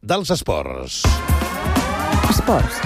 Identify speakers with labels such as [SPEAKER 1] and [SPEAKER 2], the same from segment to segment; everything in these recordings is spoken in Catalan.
[SPEAKER 1] dels esports.
[SPEAKER 2] Esports.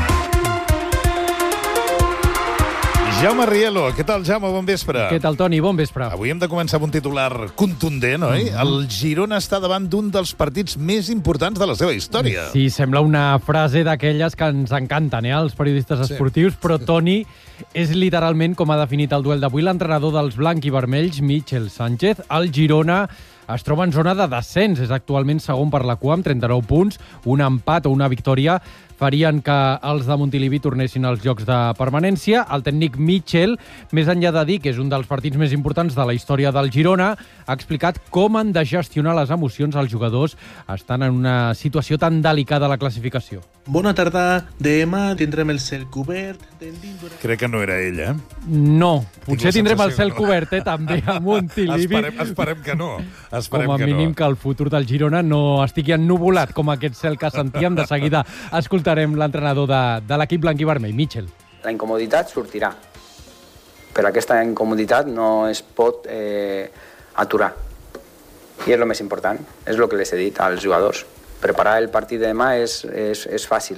[SPEAKER 1] Jaume Rielo. Què tal, Jaume? Bon vespre.
[SPEAKER 3] Què tal, Toni? Bon vespre.
[SPEAKER 1] Avui hem de començar amb un titular contundent, oi? El Girona està davant d'un dels partits més importants de la seva història.
[SPEAKER 3] Sí, sembla una frase d'aquelles que ens encanten, als periodistes esportius, però, Toni, és literalment com ha definit el duel d'avui l'entrenador dels blanc i vermells, Michel Sánchez. El Girona es troba en zona de descens, és actualment segon per la cua amb 39 punts, un empat o una victòria farien que els de Montilivi tornessin als llocs de permanència. El tècnic Michel, més enllà de dir que és un dels partits més importants de la història del Girona, ha explicat com han de gestionar les emocions els jugadors estan en una situació tan delicada a la classificació.
[SPEAKER 4] Bona tarda. Demà tindrem el cel cobert.
[SPEAKER 1] Crec que no era ell, eh?
[SPEAKER 3] No, potser tindrem el cel cobert, també, a Montilivi.
[SPEAKER 1] Esperem que no.
[SPEAKER 3] Com a mínim que el futur del Girona no estigui ennuvolat com aquest cel que sentíem. De seguida escoltarem l'entrenador de l'equip blanc i vermell, Michel.
[SPEAKER 5] La incomoditat sortirà, però aquesta incomoditat no es pot aturar. I és el més important, és el que les he dit als jugadors. Preparar el partit de demà és fàcil.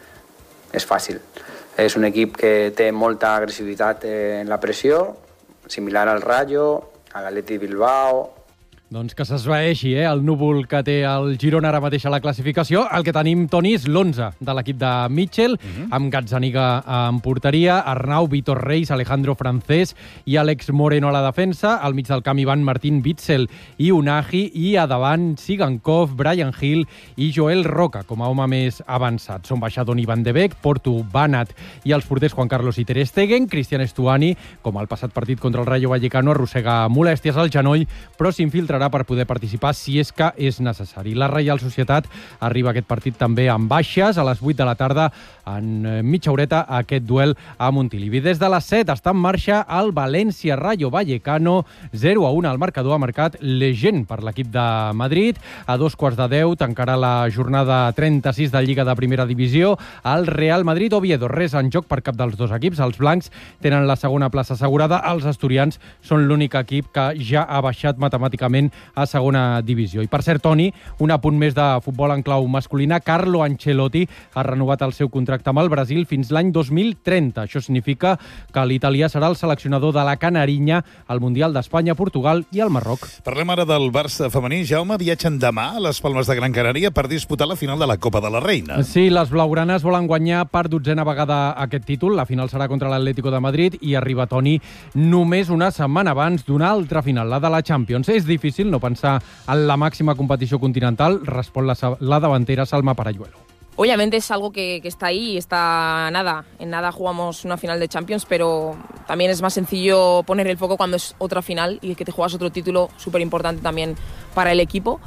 [SPEAKER 5] És fàcil. És un equip que té molta agressivitat en la pressió, similar al Rayo, a l'Atlètic Bilbao.
[SPEAKER 3] Doncs que s'esvaeixi, el núvol que té el Girona ara mateix a la classificació. El que tenim, Toni, és l'11 de l'equip de Michel, amb Gazzaniga en porteria, Arnau, Vitor Reis, Alejandro Francés i Àlex Moreno a la defensa. Al mig del camp hi van Martín Witzel i Unagi, i a davant Sigankov, Brian Hill i Joel Roca, com a home més avançat. Són baixar Donny van de Beek, Portu, Banat i els porters Juan Carlos i Ter Stegen. Cristian Stuani, com al passat partit contra el Rayo Vallecano, arrossega molèsties al genoll, però s'infiltrarà per poder participar si és que és necessari. La Reial Societat arriba a aquest partit també amb baixes. A les 8 de la tarda, en mitja horeta, aquest duel a Montilivi. Des de les 7 està en marxa el València Rayo Vallecano. 0-1 al marcador, ha marcat Legend per l'equip de Madrid. A 2:15 tancarà la jornada 36 de Lliga de Primera Divisió. El Real Madrid Oviedo, res en joc per cap dels dos equips. Els blancs tenen la segona plaça assegurada. Els asturians són l'únic equip que ja ha baixat matemàticament a segona divisió. I per cert, Toni, un apunt més de futbol en clau masculina. Carlo Ancelotti ha renovat el seu contracte amb el Brasil fins l'any 2030. Això significa que l'italià serà el seleccionador de la Canarinya al Mundial d'Espanya, Portugal i el Marroc.
[SPEAKER 1] Parlem ara del Barça femení. Jaume, viatgen demà a les Palmes de Gran Canària per disputar la final de la Copa de la Reina.
[SPEAKER 3] Sí, les blaugranes volen guanyar per 12a vegada aquest títol. La final serà contra l'Atlético de Madrid i arriba, Toni, només una setmana abans d'una altra final, la de la Champions. És difícil no pensar en la máxima competició continental, respon la davantera Salma Parayuelo.
[SPEAKER 6] Obviamente es algo que está ahí y está en nada jugamos una final de Champions, pero también es más sencillo poner el foco cuando es otra final y que te juegas otro título súper importante también para el equipo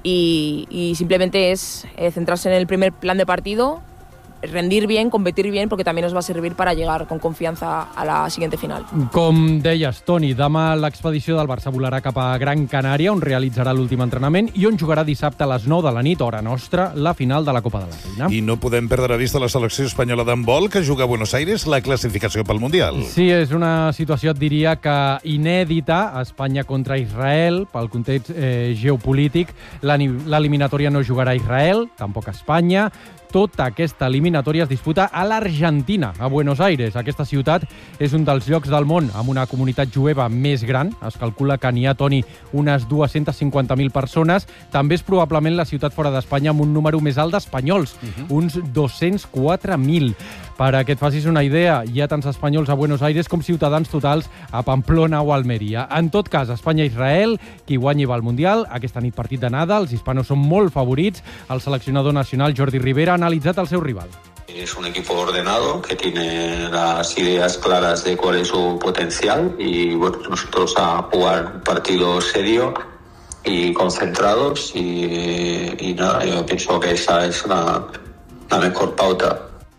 [SPEAKER 6] y simplemente es centrarse en el primer plan de partido, rendir bien, competir bien, porque también nos va a servir para llegar con confianza a la siguiente final.
[SPEAKER 3] Com deies, Toni, demà l'expedició del Barça volarà cap a Gran Canària, on realitzarà l'últim entrenament i on jugarà dissabte a les 9 de la nit, hora nostra, la final de la Copa de la Reina.
[SPEAKER 1] I no podem perdre de vista la selecció espanyola d'handbol, que juga a Buenos Aires la classificació pel Mundial.
[SPEAKER 3] Sí, és una situació, et diria, que inèdita. Espanya contra Israel, pel context geopolític. L'eliminatòria no jugarà a Israel, tampoc a Espanya. Tota aquesta eliminatòria es disputa a l'Argentina, a Buenos Aires. Aquesta ciutat és un dels llocs del món amb una comunitat jueva més gran. Es calcula que n'hi ha, Toni, unes 250.000 persones. També és probablement la ciutat fora d'Espanya amb un número més alt d'espanyols, uns 204.000. Per que et facis una idea, hi ha tants espanyols a Buenos Aires com ciutadans totals a Pamplona o Almeria. En tot cas, Espanya-Israel, qui guanyi va al Mundial. Aquesta nit partit d'anada, els hispanos són molt favorits. El seleccionador nacional Jordi Rivera ha analitzat el seu rival.
[SPEAKER 7] Es un equipo ordenado que tiene las ideas claras de cuál es su potencial y bueno, nosotros a jugar un partido serio y concentrados y nada, yo pienso que esa es la mejor pauta.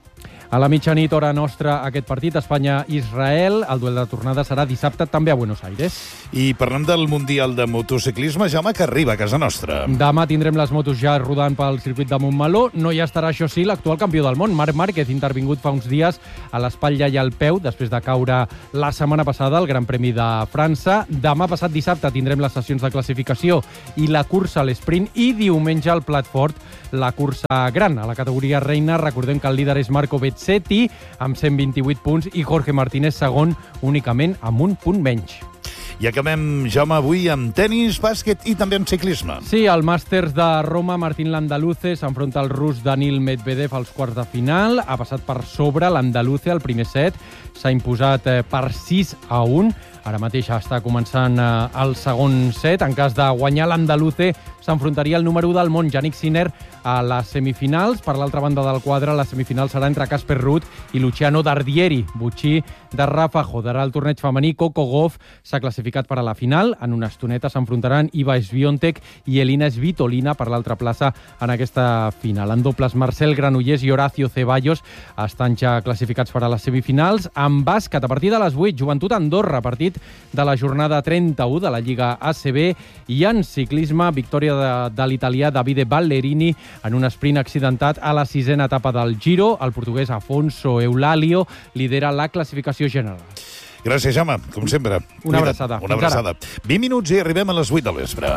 [SPEAKER 3] A la mitjanit, hora nostra, aquest partit, Espanya-Israel. El duel de tornada serà dissabte també a Buenos Aires.
[SPEAKER 1] I parlem del Mundial de Motociclisme, Jaume, que arriba a casa nostra.
[SPEAKER 3] Demà tindrem les motos ja rodant pel circuit de Montmeló. No hi estarà, això sí, l'actual campió del món, Marc Márquez, intervingut fa uns dies a l'espatlla i al peu, després de caure la setmana passada al Gran Premi de França. Demà passat dissabte tindrem les sessions de classificació i la cursa a l'esprint, i diumenge al plat fort la cursa gran. A la categoria reina, recordem que el líder és Marco Bezzecchi, amb 128 punts, i Jorge Martínez segon, únicament amb un punt menys.
[SPEAKER 1] I acabem, Jaume, avui amb tenis, bàsquet i també amb ciclisme.
[SPEAKER 3] Sí, al Màsters de Roma, Martín Landaluce s'enfronta al rus Danil Medvedev als quarts de final. Ha passat per sobre l'Andaluce al primer set. S'ha imposat per 6-1. Ara mateix està començant el segon set. En cas de guanyar l'Andaluce, s'enfrontaria el número 1 del món, Yannick Sinner, a les semifinals. Per l'altra banda del quadre, la semifinal serà entre Casper Ruud i Luciano Dardieri. Butxí de Rafa Jodarà al torneig femení. Coco Gauff s'ha classificat per a la final. En una estoneta s'enfrontaran Iva Swiatek i Elina Svitolina per l'altra plaça en aquesta final. En dobles, Marcel Granollers i Horacio Ceballos estan ja classificats per a les semifinals. En bàsquet, a partir de les 8, Joventut Andorra, partit de la jornada 31 de la Lliga ACB. I en ciclisme, victòria de l'italià Davide Ballerini en un sprint accidentat a la 6a etapa del Giro. El portuguès Afonso Eulalio lidera la classificació general.
[SPEAKER 1] Gràcies, Jaume, com sempre.
[SPEAKER 3] Una abraçada.
[SPEAKER 1] Una abraçada. 20 minuts i arribem a les 8 de l'vespre.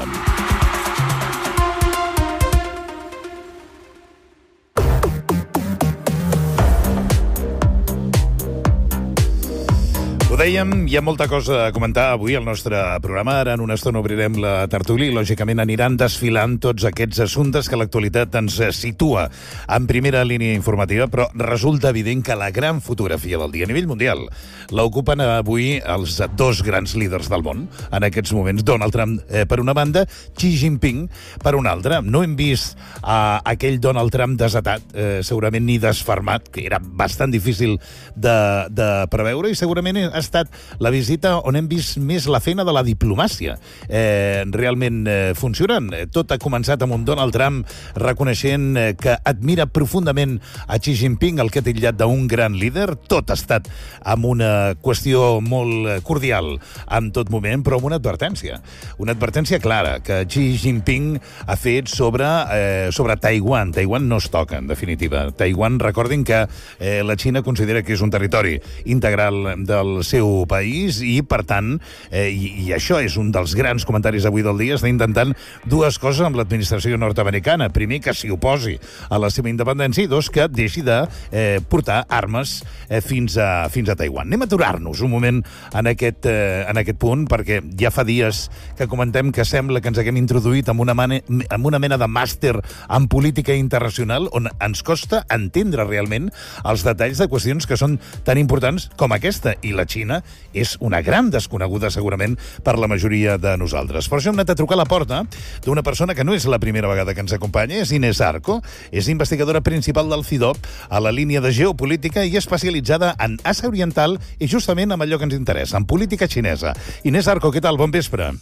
[SPEAKER 1] Ho dèiem, hi ha molta cosa a comentar avui al nostre programa. Ara en una estona obrirem la tertúlia i, lògicament, aniran desfilant tots aquests assumptes que l'actualitat ens situa en primera línia informativa, però resulta evident que la gran fotografia del dia a nivell mundial l'ocupen avui els dos grans líders del món. En aquests moments, Donald Trump per una banda, Xi Jinping per una altra. No hem vist aquell Donald Trump desatat, segurament ni desfermat, que era bastant difícil de preveure, i segurament ha estat la visita on hem vist més la feina de la diplomàcia realment funcionant. Tot ha començat amb un Donald Trump reconeixent que admira profundament a Xi Jinping, el que ha titllat d'un gran líder. Tot ha estat amb una qüestió molt cordial en tot moment, però amb una advertència. Una advertència clara que Xi Jinping ha fet sobre Taiwan. Taiwan no es toca, en definitiva. Taiwan, recordin que la Xina considera que és un territori integral del seu país i, per tant, i això és un dels grans comentaris avui del dia, està intentant dues coses amb l'administració nord-americana. Primer, que s'hi oposi a la seva independència, i dos, que deixi de portar armes fins a Taiwan. Anem a aturar-nos un moment en aquest punt, perquè ja fa dies que comentem que sembla que ens haguem introduït en una mena de màster en política internacional on ens costa entendre realment els detalls de qüestions que són tan importants com aquesta, i la Xina és una gran desconeguda segurament per la majoria de nosaltres. Per això hem anat a trucar a la porta d'una persona que no és la primera vegada que ens acompanya, és Inés Arco, és investigadora principal del CIDOB a la línia de geopolítica i especialitzada en Àsia Oriental i justament amb allò que ens interessa, en política xinesa. Inés Arco, què tal? Bon vespre.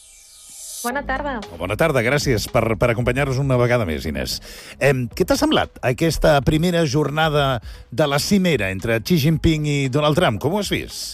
[SPEAKER 8] Bona tarda.
[SPEAKER 1] Bona tarda, gràcies per acompanyar-nos una vegada més, Inés. Què t'ha semblat aquesta primera jornada de la cimera entre Xi Jinping i Donald Trump? Com ho has vist?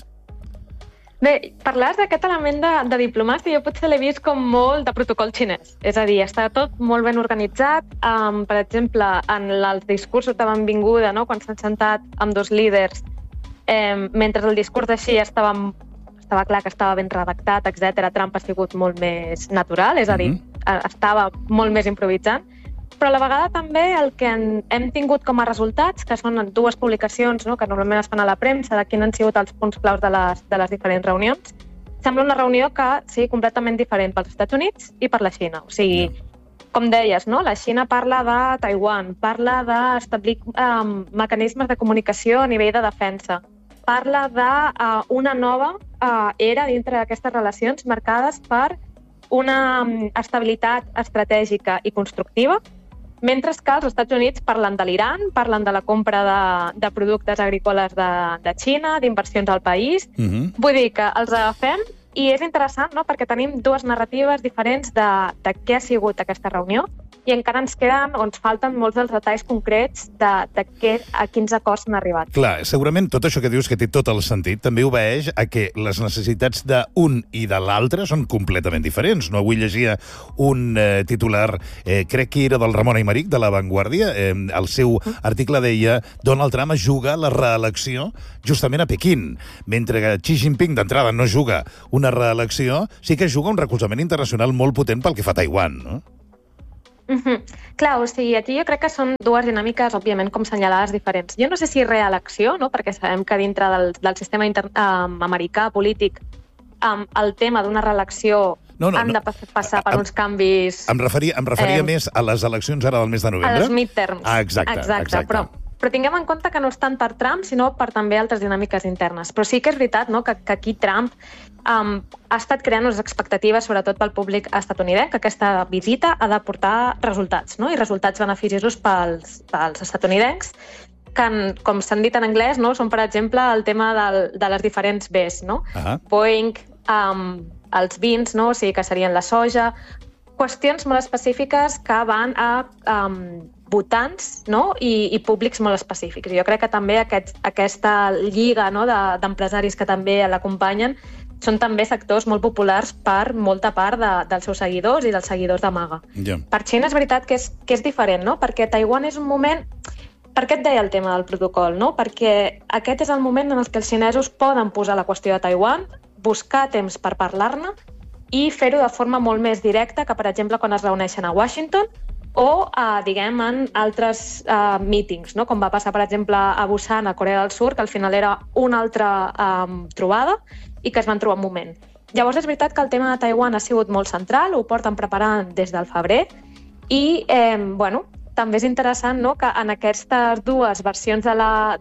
[SPEAKER 8] Bé, parlaves d'aquest element de diplomàcia, jo potser l'he vist com molt de protocol xinès. És a dir, està tot molt ben organitzat. Per exemple, en els discursos de benvinguda, no? Quan s'han sentat amb dos líders, mentre el discurs de Xi estava clar que estava ben redactat, etc. Trump ha sigut molt més natural, és a dir, estava molt més improvisant. Però a la vegada també el que hem tingut com a resultats, que són dues publicacions, no?, que normalment es fan a la premsa, de quins han sigut els punts claus de les diferents reunions, sembla una reunió que sigui completament diferent pels Estats Units i per la Xina. O sigui, com deies, no?, la Xina parla de Taiwan, parla d'establir mecanismes de comunicació a nivell de defensa, parla d'una nova era dintre d'aquestes relacions marcades per una estabilitat estratègica i constructiva, mentre que els Estats Units parlen de l'Iran, parlen de la compra de productes agrícoles de Xina, d'inversions al país. Vull dir que els agafem i és interessant, no?, perquè tenim dues narratives diferents de què ha sigut aquesta reunió. i encara ens queden o ens falten molts dels detalls concrets a quins acords s'han arribat.
[SPEAKER 1] Clar, segurament tot això que dius, que té tot el sentit, també obeeix a que les necessitats d'un i de l'altre són completament diferents. No, avui llegia un titular, crec que era del Ramon Aymeric, de La Vanguardia. El seu article deia: Donald Trump es juga la reelecció justament a Pequín, mentre que Xi Jinping d'entrada no juga una reelecció, sí que juga un recolzament internacional molt potent pel que fa a Taiwan, no?
[SPEAKER 8] Clar, o sigui, aquí jo crec que són dues dinàmiques, òbviament, com senyalades diferents. Jo no sé si reelecció, no? Perquè sabem que dintre del sistema americà polític el tema d'una reelecció han de passar per uns canvis...
[SPEAKER 1] Em referia més a les eleccions ara del mes de novembre.
[SPEAKER 8] A les midterms.
[SPEAKER 1] Exacte.
[SPEAKER 8] Però tinguem en compte que no és tant per Trump, sinó per també altres dinàmiques internes. Però sí que és veritat, no?, que aquí Trump ha estat creant unes expectatives, sobretot pel públic estatunidenc, que aquesta visita ha de portar resultats, no?, i resultats beneficiosos pels estatunidencs, que, com s'han dit en anglès, no?, són, per exemple, el tema de les diferents Bs, no? Boeing, els vins, no?, o sigui, que serien la soja, qüestions molt específiques que van a votants, no?, i públics molt específics. Jo crec que també aquesta lliga, no?, d'empresaris que també l'acompanyen són també sectors molt populars per molta part dels seus seguidors i dels seguidors de MAGA. Per Xina és veritat que és diferent, no?, perquè Taiwan és un moment... Per què et deia el tema del protocol, no? Perquè aquest és el moment en què els xinesos poden posar la qüestió de Taiwan, buscar temps per parlar-ne i fer-ho de forma molt més directa que, per exemple, quan es reuneixen a Washington o, diguem, en altres mítings, no? Com va passar, per exemple, a Busan, a Corea del Sur, que al final era una altra trobada i que es van trobar un moment. Llavors, és veritat que el tema de Taiwan ha sigut molt central, ho porten preparant des del febrer i, també és interessant, no?, que en aquestes dues versions de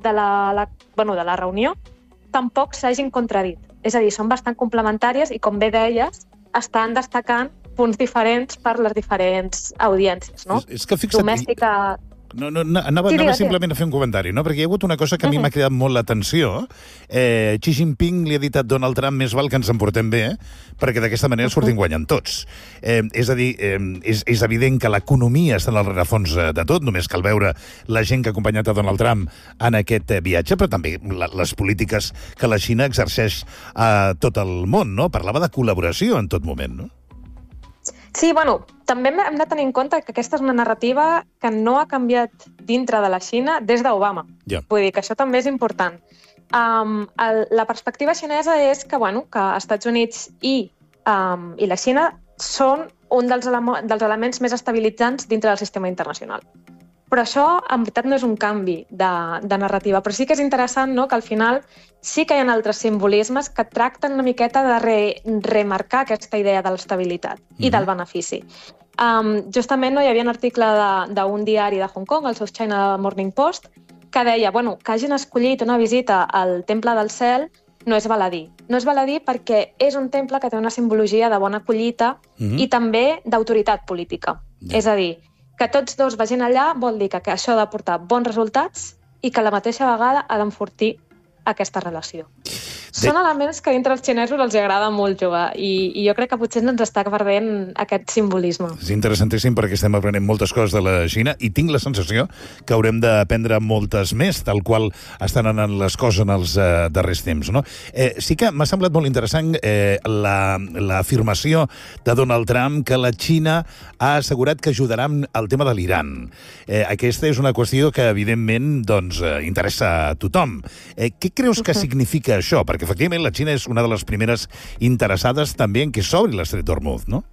[SPEAKER 8] la reunió tampoc s'hagin contradit. És a dir, són bastant complementàries i, com bé deies, estan destacant punts diferents per les diferents audiències, no?
[SPEAKER 1] És que fixa't...
[SPEAKER 8] Domèstica...
[SPEAKER 1] Anava simplement a fer un comentari, no? Perquè hi ha hagut una cosa que a mi m'ha cridat molt l'atenció. Xi Jinping li ha dit a Donald Trump: més val que ens en portem bé, perquè d'aquesta manera sortim guanyant tots. És a dir, és evident que l'economia està en el rerefons de tot, només cal veure la gent que ha acompanyat a Donald Trump en aquest viatge, però també les polítiques que la Xina exerceix a tot el món, no? Parlava de col·laboració en tot moment, no?
[SPEAKER 8] Sí, també hem de tenir en compte que aquesta és una narrativa que no ha canviat dintre de la Xina des d'Obama. Vull dir que això també és important. La perspectiva xinesa és que Estats Units i la Xina són un dels elements més estabilitzants dintre del sistema internacional. Però això, en veritat, no és un canvi de narrativa. Però sí que és interessant, no?, que al final sí que hi ha altres simbolismes que tracten una miqueta de remarcar aquesta idea de l'estabilitat i del benefici. Justament hi havia un article d'un diari de Hong Kong, el South China Morning Post, que deia que hagin escollit una visita al Temple del Cel no és baladí. No és baladí perquè és un temple que té una simbologia de bona collita i també d'autoritat política. És a dir, que tots dos vagin allà vol dir que això ha de portar bons resultats i que a la mateixa vegada ha d'enfortir aquesta relació. Són elements que dintre els xinesos els agrada molt jugar i jo crec que potser ens està perdent aquest simbolisme.
[SPEAKER 1] És interessantíssim perquè estem aprenent moltes coses de la Xina i tinc la sensació que haurem d'aprendre moltes més, tal qual estan anant les coses en els darrers temps, no? Sí que m'ha semblat molt interessant l'afirmació de Donald Trump que la Xina ha assegurat que ajudarà al tema de l'Iran. Aquesta és una qüestió que, evidentment, interessa a tothom. Què creus que significa això? Perquè, efectivament, la Xina és una de les primeres interessades també en que s'obri l'Estret d'Hormuz, no?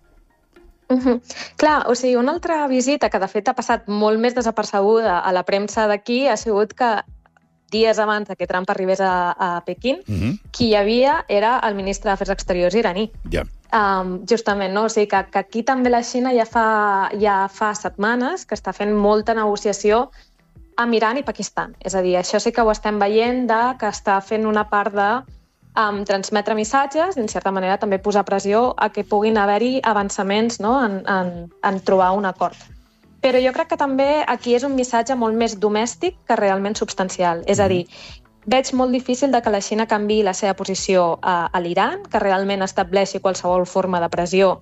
[SPEAKER 8] Clar, o sigui, una altra visita que, de fet, ha passat molt més desapercebuda a la premsa d'aquí ha sigut que dies abans que Trump arribés a Pequín, qui hi havia era el ministre d'Afers Exteriors iraní. Justament, no? O sigui, que aquí també la Xina ja fa setmanes que està fent molta negociació amb Iran i Pakistan. És a dir, això sí que ho estem veient que està fent una part de transmetre missatges i, en certa manera, també posar pressió a que puguin haver-hi avançaments, no?, en trobar un acord. Però jo crec que també aquí és un missatge molt més domèstic que realment substancial. És a dir, veig molt difícil que la Xina canviï la seva posició a l'Iran, que realment estableixi qualsevol forma de pressió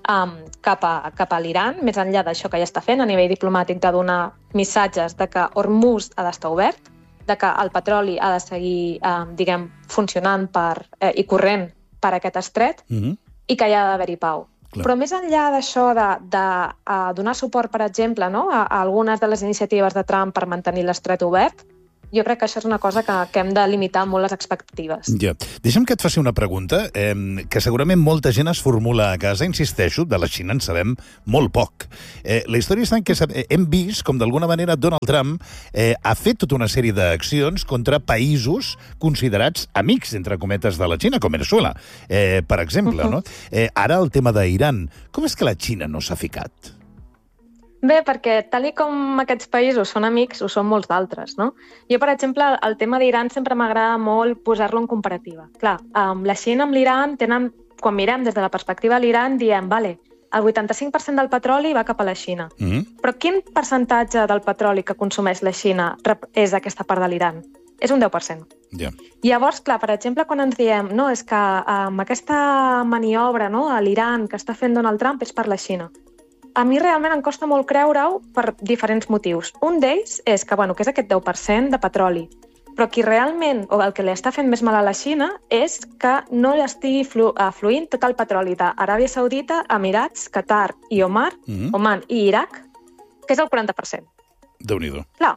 [SPEAKER 8] cap a l'Iran, més enllà d'això que ja està fent a nivell diplomàtic de donar missatges de que Hormuz ha d'estar obert, de que el petroli ha de seguir, funcionant i corrent per aquest estret i que hi ha d'haver-hi pau.
[SPEAKER 1] Clar.
[SPEAKER 8] Però més enllà d'això de donar suport, per exemple, a algunes de les iniciatives de Trump per mantenir l'estret obert, jo crec que això és una cosa que hem de limitar molt les expectatives.
[SPEAKER 1] Ja. Deixa'm que et faci una pregunta que segurament molta gent es formula a casa. Insisteixo, de la Xina en sabem molt poc. La història està en que hem vist com d'alguna manera Donald Trump ha fet tota una sèrie d'accions contra països considerats amics, entre cometes, de la Xina, com Venezuela, per exemple. No? Ara el tema d'Iran. Com és que la Xina no s'ha ficat?
[SPEAKER 8] Bé, perquè tal com aquests països són amics, ho són molts d'altres, no? Jo, per exemple, el tema d'Iran sempre m'agrada molt posar-lo en comparativa. Clar, la Xina amb l'Iran tenen, quan mirem des de la perspectiva de l'Iran, diem, vale, el 85% del petroli va cap a la Xina. Però quin percentatge del petroli que consumeix la Xina és aquesta part de l'Iran? És un 10%.
[SPEAKER 1] Yeah.
[SPEAKER 8] Llavors, clar, per exemple, quan ens diem no, és que aquesta maniobra a l'Iran que està fent Donald Trump és per la Xina. A mi realment em costa molt creure-ho per diferents motius. Un d'ells és que, que és aquest 10% de petroli, però qui realment, o el que li està fent més mal a la Xina, és que no li estigui fluint tot el petroli d'Aràbia Saudita, Emirats, Qatar i Oman i Iraq, que és el 40%.
[SPEAKER 1] Déu-n'hi-do.
[SPEAKER 8] Clar,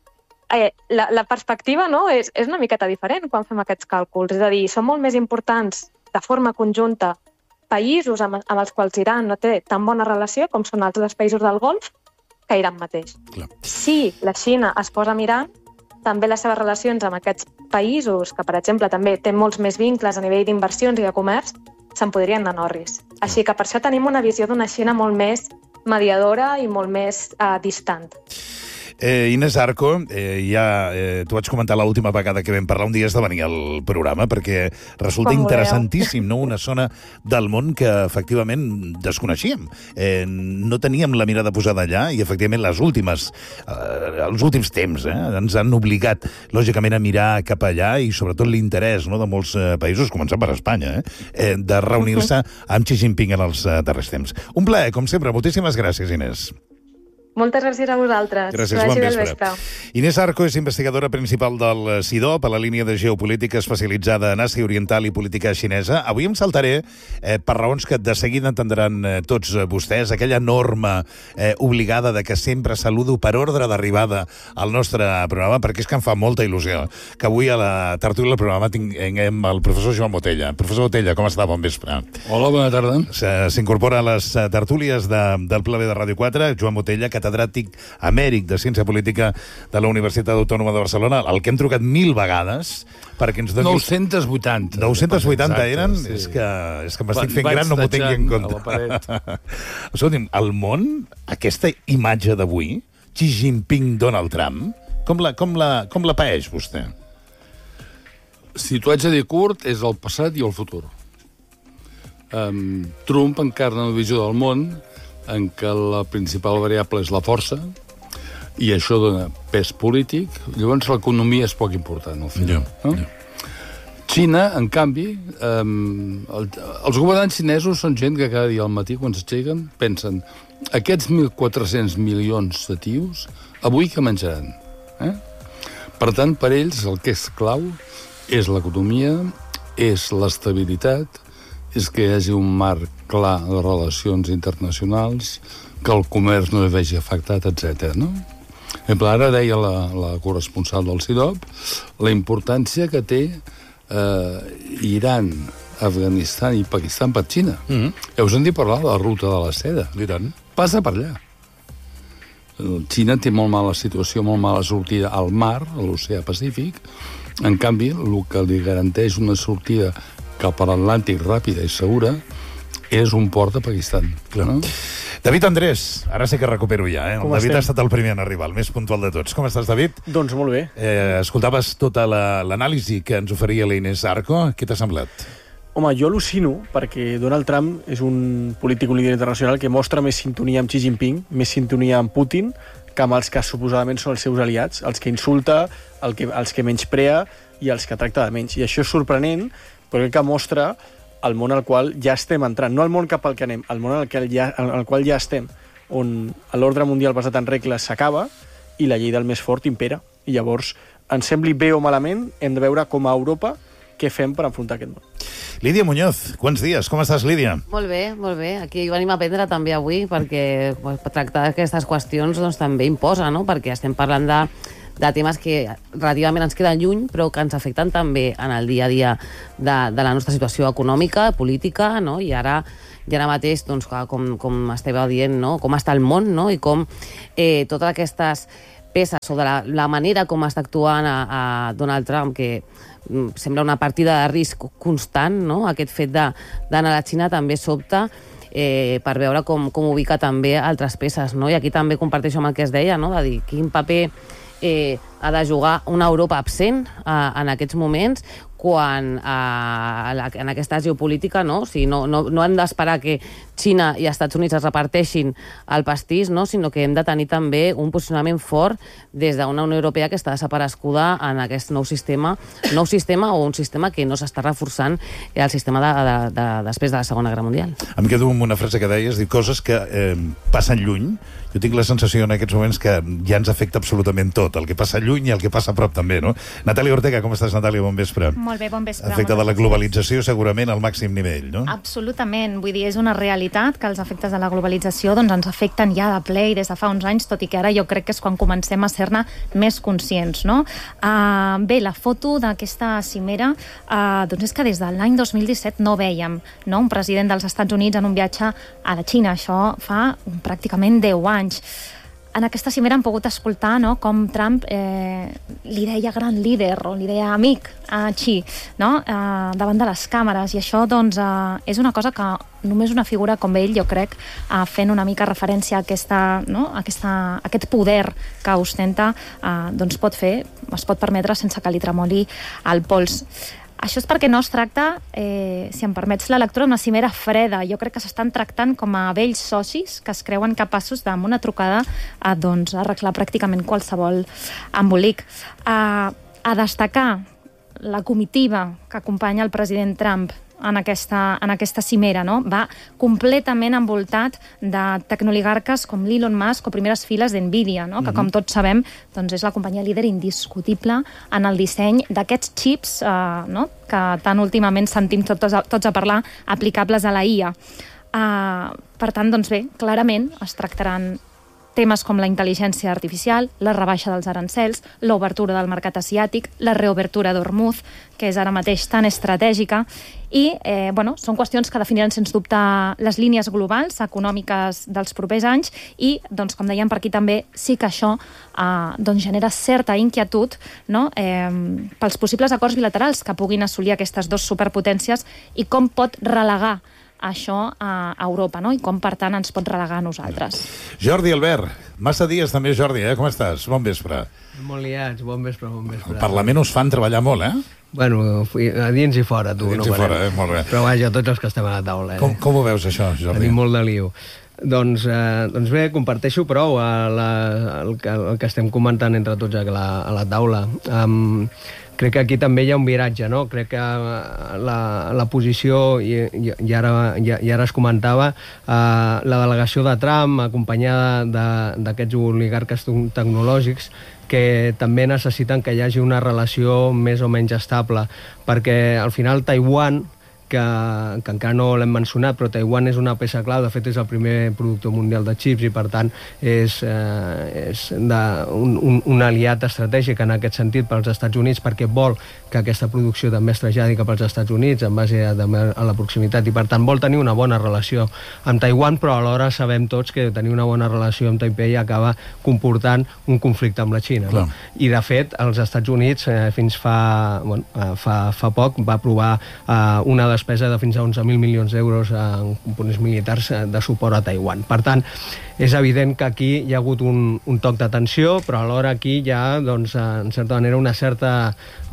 [SPEAKER 8] la perspectiva és una miqueta diferent quan fem aquests càlculs. És a dir, són molt més importants de forma conjunta països amb els quals Iran no té tan bona relació com són altres països del Golf que Iran mateix.
[SPEAKER 1] Clar.
[SPEAKER 8] Si la Xina es posa amb Iran, també les seves relacions amb aquests països, que per exemple també té molts més vincles a nivell d'inversions i de comerç, se'n podrien anar orris. Així que per això tenim una visió d'una Xina molt més mediadora i molt més distant.
[SPEAKER 1] Inés Arco, t'ho vaig comentar l'última vegada que vam parlar, un dia has de venir al programa, perquè resulta interessantíssim, no? Una zona del món que efectivament desconeixíem. No teníem la mirada posada allà i efectivament els últims temps ens han obligat, lògicament, a mirar cap allà i sobretot l'interès de molts països, començant per Espanya, de reunir-se amb Xi Jinping en els darrers temps. Un plaer, com sempre. Moltíssimes gràcies, Inés.
[SPEAKER 8] Moltes gràcies a vosaltres.
[SPEAKER 1] Gràcies, bon vespre. Inés Arco és investigadora principal del CIDOP, a la línia de geopolítica especialitzada en Àsia Oriental i política xinesa. Avui em saltaré, per raons que de seguida entendran tots vostès, aquella norma obligada de que sempre saludo per ordre d'arribada al nostre programa, perquè és que em fa molta il·lusió que avui a la tertúlia del programa tinguem el professor Joan Botella. Professor Botella, com està? Bon vespre.
[SPEAKER 9] Hola, bona tarda.
[SPEAKER 1] S'incorpora a les tertúlies del Pla B de Ràdio 4, Joan Botella, catedràtic emèric de Ciència Política de la Universitat Autònoma de Barcelona, al que hem trucat 1000 vegades perquè ens doni...
[SPEAKER 9] 980.
[SPEAKER 1] 980 eren? Sí. És que m'estic fent gran, no m'ho tingui en compte. Escolti'm, el món, aquesta imatge d'avui, Xi Jinping, Donald Trump, com la paeix vostè?
[SPEAKER 9] Si t'ho haig de dir curt, és el passat i el futur. Trump encarna una visió del món en què la principal variable és la força, i això dona pes polític, llavors l'economia és poc important, al final. Xina, en canvi, els governants xinesos són gent que cada dia al matí, quan s'aixequen, pensen aquests 1.400 milions de tios, avui què menjaran? Per tant, per ells el que és clau és l'economia, és l'estabilitat, és que hi hagi un marc clar de relacions internacionals, que el comerç no hi vegi afectat, etc. No? Ara deia la corresponsal del CIDOP la importància que té Iran, Afganistan i Pakistan per Xina. Heu sentit parlar de la ruta de la seda. Passa per allà. Xina té molt mala situació, molt mala sortida al mar, a l'oceà Pacífic. En canvi, el que li garanteix una sortida cap a l'Atlàntic ràpida i segura és un port de Pakistan. No?
[SPEAKER 1] David Andrés, ara sí que recupero ja. El David ha estat el primer en arribar, el més puntual de tots. Com estàs, David?
[SPEAKER 10] Doncs molt bé.
[SPEAKER 1] Escoltaves tota l'anàlisi que ens oferia la Inés Arco. Què t'ha semblat?
[SPEAKER 10] Home, jo al·lucino perquè Donald Trump és un polític, un líder internacional que mostra més sintonia amb Xi Jinping, més sintonia amb Putin, que amb els que suposadament són els seus aliats, els que insulta, els que menysprea i els que tracta de menys. I això és sorprenent, però crec que mostra al món al qual ja estem entrant. No al món cap al que anem, al món al qual ja estem, on l'ordre mundial basat en regles s'acaba i la llei del més fort impera. I llavors, ens sembli bé o malament, hem de veure com a Europa què fem per enfrontar aquest món.
[SPEAKER 1] Lídia Muñoz, quants dies? Com estàs, Lídia?
[SPEAKER 11] Molt bé, molt bé. Aquí venim a aprendre també avui, perquè tractar aquestes qüestions doncs, també imposa, no? Perquè estem parlant de temes que relativament ens queden lluny, però que ens afecten també en el dia a dia de la nostra situació econòmica, política, no? I ara mateix, doncs, com esteu dient, no? Com està el món, no? I com totes aquestes peces sobre la manera com està actuant a Donald Trump, que sembla una partida de risc constant, no? Aquest fet d'anar a la Xina també sobta per veure com ubica també altres peces, no? I aquí també comparteixo amb el que es deia, no? De dir quin paper ha de jugar una Europa absent en aquests moments, quan en aquesta geopolítica, no? O sigui, no hem d'esperar que Xina i Estats Units es reparteixin el pastís, no? Sinó que hem de tenir també un posicionament fort des d'una Unió Europea que està desaparescuda en aquest nou sistema o un sistema que no s'està reforçant el sistema després de la Segona Guerra Mundial.
[SPEAKER 1] Em quedo amb una frase que deies, dir coses que passen lluny. Jo tinc la sensació en aquests moments que ja ens afecta absolutament tot, el que passa lluny i el que passa a prop també, no? Natàlia Ortega, com estàs, Natàlia? Bon vespre.
[SPEAKER 12] Molt bé, bon vespre.
[SPEAKER 1] Efecte de la globalització segurament al màxim nivell, no?
[SPEAKER 12] Absolutament. Vull dir, és una realitat que els efectes de la globalització doncs, ens afecten ja de ple i des de fa uns anys, tot i que ara jo crec que és quan comencem a ser-ne més conscients, no? Bé, la foto d'aquesta cimera doncs és que des de l'any 2017 no vèiem, no? Un president dels Estats Units en un viatge a la Xina. Això fa pràcticament 10 anys. En aquesta cimera hem pogut escoltar, no, com Trump li deia gran líder o li deia amic a Xi, no, davant de les càmeres, i això doncs, és una cosa que només una figura com ell, jo crec, fent una mica referència a aquest poder que ostenta, doncs es pot permetre sense que li tremoli el pols. Això és perquè no es tracta, si em permets la lectura, d'una cimera freda. Jo crec que s'estan tractant com a vells socis que es creuen capaços amb una trucada doncs, arreglar pràcticament qualsevol embolic. A destacar la comitiva que acompanya el president Trump en aquesta cimera, no? Va completament envoltat de tecnooligarques com l'Elon Musk o primeres files d'NVIDIA, no? Que com tots sabem doncs és la companyia líder indiscutible en el disseny d'aquests xips no? Que tan últimament sentim tots a parlar, aplicables a la IA. Per tant, doncs bé, clarament es tractaran temes com la intel·ligència artificial, la rebaixa dels arancels, l'obertura del mercat asiàtic, la reobertura d'Hormuz, que és ara mateix tan estratègica, i són qüestions que definiran sens dubte les línies globals econòmiques dels propers anys i, doncs, com dèiem per aquí també, sí que això genera certa inquietud, no? Pels possibles acords bilaterals que puguin assolir aquestes dues superpotències i com pot relegar això a Europa, no? I com, per tant, ens pot relegar a nosaltres.
[SPEAKER 1] Jordi Albert, massa dies també, Jordi, com estàs? Bon vespre.
[SPEAKER 13] Molt liats, bon vespre.
[SPEAKER 1] El Parlament us fan treballar molt,
[SPEAKER 13] Bueno, a dins i fora, tu.
[SPEAKER 1] A dins i fora, molt bé.
[SPEAKER 13] Però vaja, tots els que estem a la taula.
[SPEAKER 1] Com ho veus, això, Jordi?
[SPEAKER 13] Tenim molt de lío. Doncs bé, comparteixo prou el que estem comentant entre tots a la taula. Crec que aquí també hi ha un viratge, no? Crec que la posició, i ara es comentava, la delegació de Trump, acompanyada d'aquests oligarques tecnològics, que també necessiten que hi hagi una relació més o menys estable, perquè al final Taiwan, que encara no l'hem mencionat, però Taiwan és una peça clau, de fet és el primer productor mundial de xips i per tant és un aliat estratègic en aquest sentit pels Estats Units, perquè vol que aquesta producció també es traslladi cap als Estats Units en base a la proximitat, i per tant vol tenir una bona relació amb Taiwan, però alhora sabem tots que tenir una bona relació amb Taipei acaba comportant un conflicte amb la Xina, no? I de fet els Estats Units fins fa poc va aprovar una despesa de fins a 11.000 milions d'euros en components militars de suport a Taiwan. Per tant, És evident que aquí hi ha hagut un toc d'atenció, però alhora aquí hi ha, doncs, en certa manera, una certa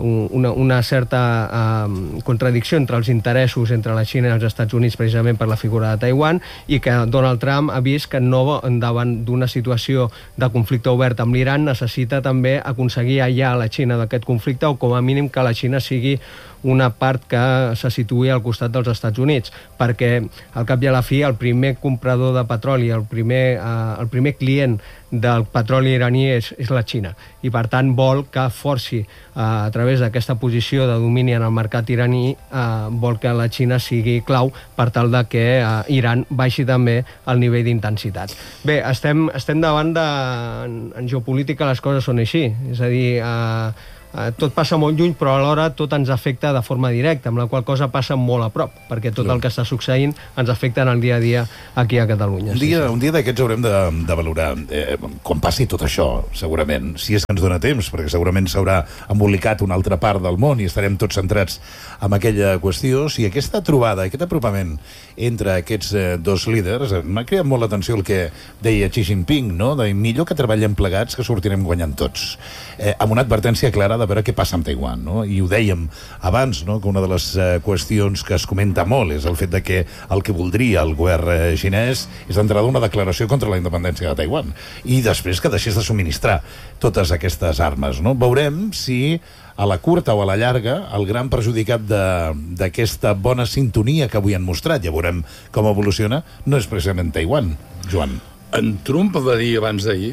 [SPEAKER 13] contradicció entre els interessos entre la Xina i els Estats Units precisament per la figura de Taiwan, i que Donald Trump ha vist que davant d'una situació de conflicte obert amb l'Iran necessita també aconseguir aïllar la Xina d'aquest conflicte, o com a mínim que la Xina sigui una part que se situï al costat dels Estats Units, perquè al cap i a la fi el primer comprador de petroli, el primer client del petroli iraní és la Xina, i per tant vol que forci a través d'aquesta posició de domini en el mercat iraní, vol que la Xina sigui clau per tal de que Iran baixi també el nivell d'intensitat. Bé, estem davant de... En geopolítica les coses són així, és a dir, tot passa molt lluny, però alhora tot ens afecta de forma directa, amb la qual cosa passa molt a prop, perquè tot el que està succeint ens afecta en el dia a dia aquí a Catalunya.
[SPEAKER 1] Un dia d'aquests haurem de valorar, quan passi tot això, segurament, si és que ens dona temps, perquè segurament s'haurà embolicat una altra part del món i estarem tots centrats en aquella qüestió, si aquesta trobada, aquest apropament entre aquests dos líders, m'ha creat molt l'atenció el que deia Xi Jinping, no? De millor que treballem plegats, que sortirem guanyant tots. Amb una advertència clara de veure què passa amb Taiwan, no? I ho dèiem abans, no? Que una de les qüestions que es comenta molt és el fet de que el que voldria el govern xinès és d'entrada una declaració contra la independència de Taiwan i després que deixés de subministrar totes aquestes armes, no? Veurem si a la curta o a la llarga el gran perjudicat d'aquesta bona sintonia que avui han mostrat, ja veurem com evoluciona, no és precisament Taiwan, Joan.
[SPEAKER 9] En Trump va dir abans d'ahir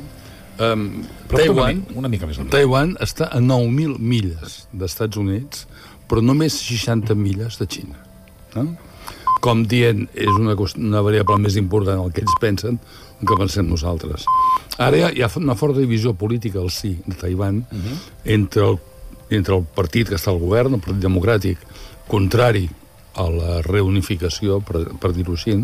[SPEAKER 1] una mica més
[SPEAKER 9] Taiwan està a 9.000 milles d'Estats Units, però només 60 milles de Xina. No? Com dient, és una variable més important el que ells pensen que pensem nosaltres. Ara hi ha una forta divisió política al sí de Taiwan entre el partit que està al govern, el Partit Democràtic, contrari a la reunificació, per dir-ho així,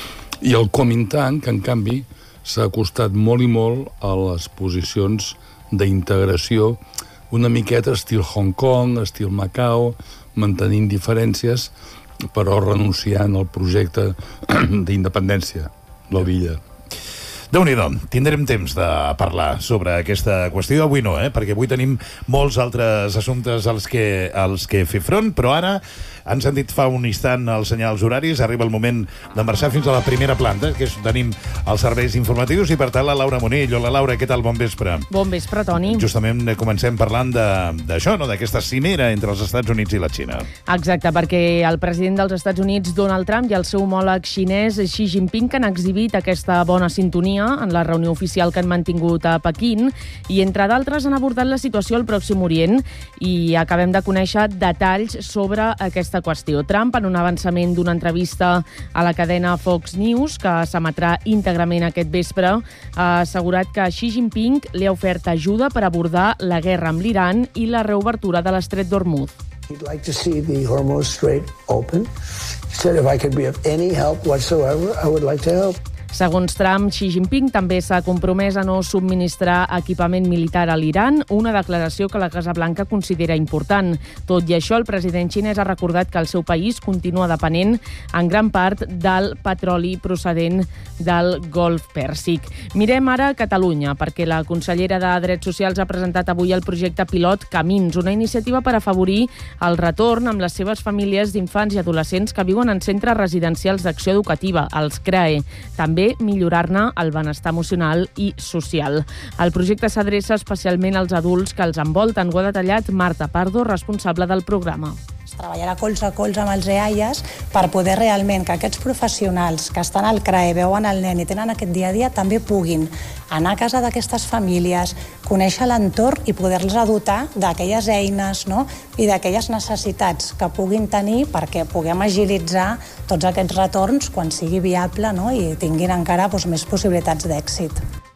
[SPEAKER 9] i el Kuomintang, que en canvi s'ha acostat molt i molt a les posicions d'integració, una miqueta estil Hong Kong, estil Macau, mantenint diferències, però renunciant al projecte d'independència de l'illa.
[SPEAKER 1] Déu-n'hi-do, tindrem temps de parlar sobre aquesta qüestió. Avui no, perquè avui tenim molts altres assumptes als que fer front, però ara han sentit fa un instant els senyals horaris, arriba el moment de marxar fins a la primera planta, que és tenim els serveis informatius, i per tant la Laura Monell. Hola, Laura, què tal? Bon vespre.
[SPEAKER 6] Bon vespre, Toni.
[SPEAKER 1] Justament comencem parlant d'això, no? D'aquesta cimera entre els Estats Units i la Xina.
[SPEAKER 6] Exacte, perquè el president dels Estats Units, Donald Trump, i el seu homòleg xinès, Xi Jinping, han exhibit aquesta bona sintonia en la reunió oficial que han mantingut a Pequín, i entre d'altres han abordat la situació al Pròxim Orient, i acabem de conèixer detalls sobre aquesta qüestió. Trump, en un avançament d'una entrevista a la cadena Fox News, que s'emetrà íntegrament aquest vespre, ha assegurat que Xi Jinping li ha ofert ajuda per abordar la guerra amb l'Iran i la reobertura de l'estret d'Hormuz.
[SPEAKER 14] He'd like to see the Hormuz Strait open. He said if I could be of any help whatsoever, I would like to help.
[SPEAKER 6] Segons Trump, Xi Jinping també s'ha compromès a no subministrar equipament militar a l'Iran, una declaració que la Casa Blanca considera important. Tot i això, el president xinès ha recordat que el seu país continua depenent en gran part del petroli procedent del Golf Pèrsic. Mirem ara Catalunya, perquè la consellera de Drets Socials ha presentat avui el projecte pilot Camins, una iniciativa per afavorir el retorn amb les seves famílies d'infants i adolescents que viuen en centres residencials d'acció educativa, els CRAE. També millorar-ne el benestar emocional i social. El projecte s'adreça especialment als adults que els envolten. Ho ha detallat Marta Pardo, responsable del programa.
[SPEAKER 15] Es treballarà colze a colze amb els EAIAs per poder realment que aquests professionals que estan al CRAE, veuen el nen i tenen aquest dia a dia, també puguin anar a casa d'aquestes famílies, conèixer l'entorn i poder-los dotar d'aquelles eines, no? I d'aquelles necessitats que puguin tenir perquè puguem agilitzar tots aquests retorns quan sigui viable, no? I tinguin encara més possibilitats d'èxit.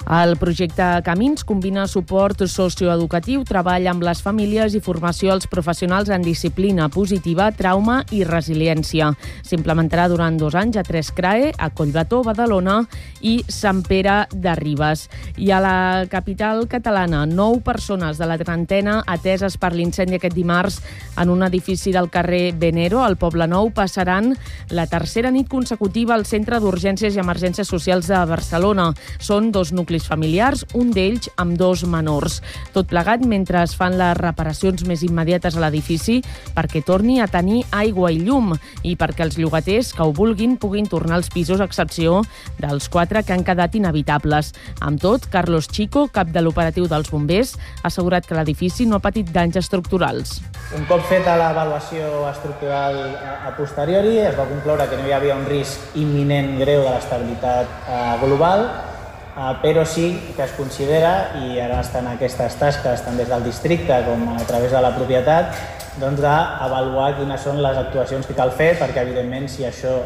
[SPEAKER 16] El projecte Camins combina suport socioeducatiu, treball amb les famílies i formació als professionals en disciplina positiva, trauma i resiliència. S'implementarà durant 2 anys a 3 CRAE, a Collbató, Badalona i Sant Pere de Ribes. I a la capital catalana, 9 persones de la trentena ateses per l'incendi aquest dimarts en un edifici del carrer Venero, al Poble Nou, passaran la tercera nit consecutiva al Centre d'Urgències i Emergències Socials de Barcelona. Són 2 nuclis familiars, un d'ells amb 2 menors. Tot plegat mentre es fan les reparacions més immediates a l'edifici perquè torni a tenir aigua i llum i perquè els llogaters que ho vulguin puguin tornar als pisos, a excepció dels 4 que han quedat inhabitables. Amb tot, Carlos Chico, cap de l'operatiu dels bombers, ha assegurat que l'edifici no ha patit danys estructurals.
[SPEAKER 17] Un cop feta l'avaluació estructural a posteriori, es va concloure que no hi havia un risc imminent greu de l'estabilitat global, però sí que es considera, i ara estan aquestes tasques tant des del districte com a través de la propietat, d'avaluar quines són les actuacions que cal fer, perquè evidentment si això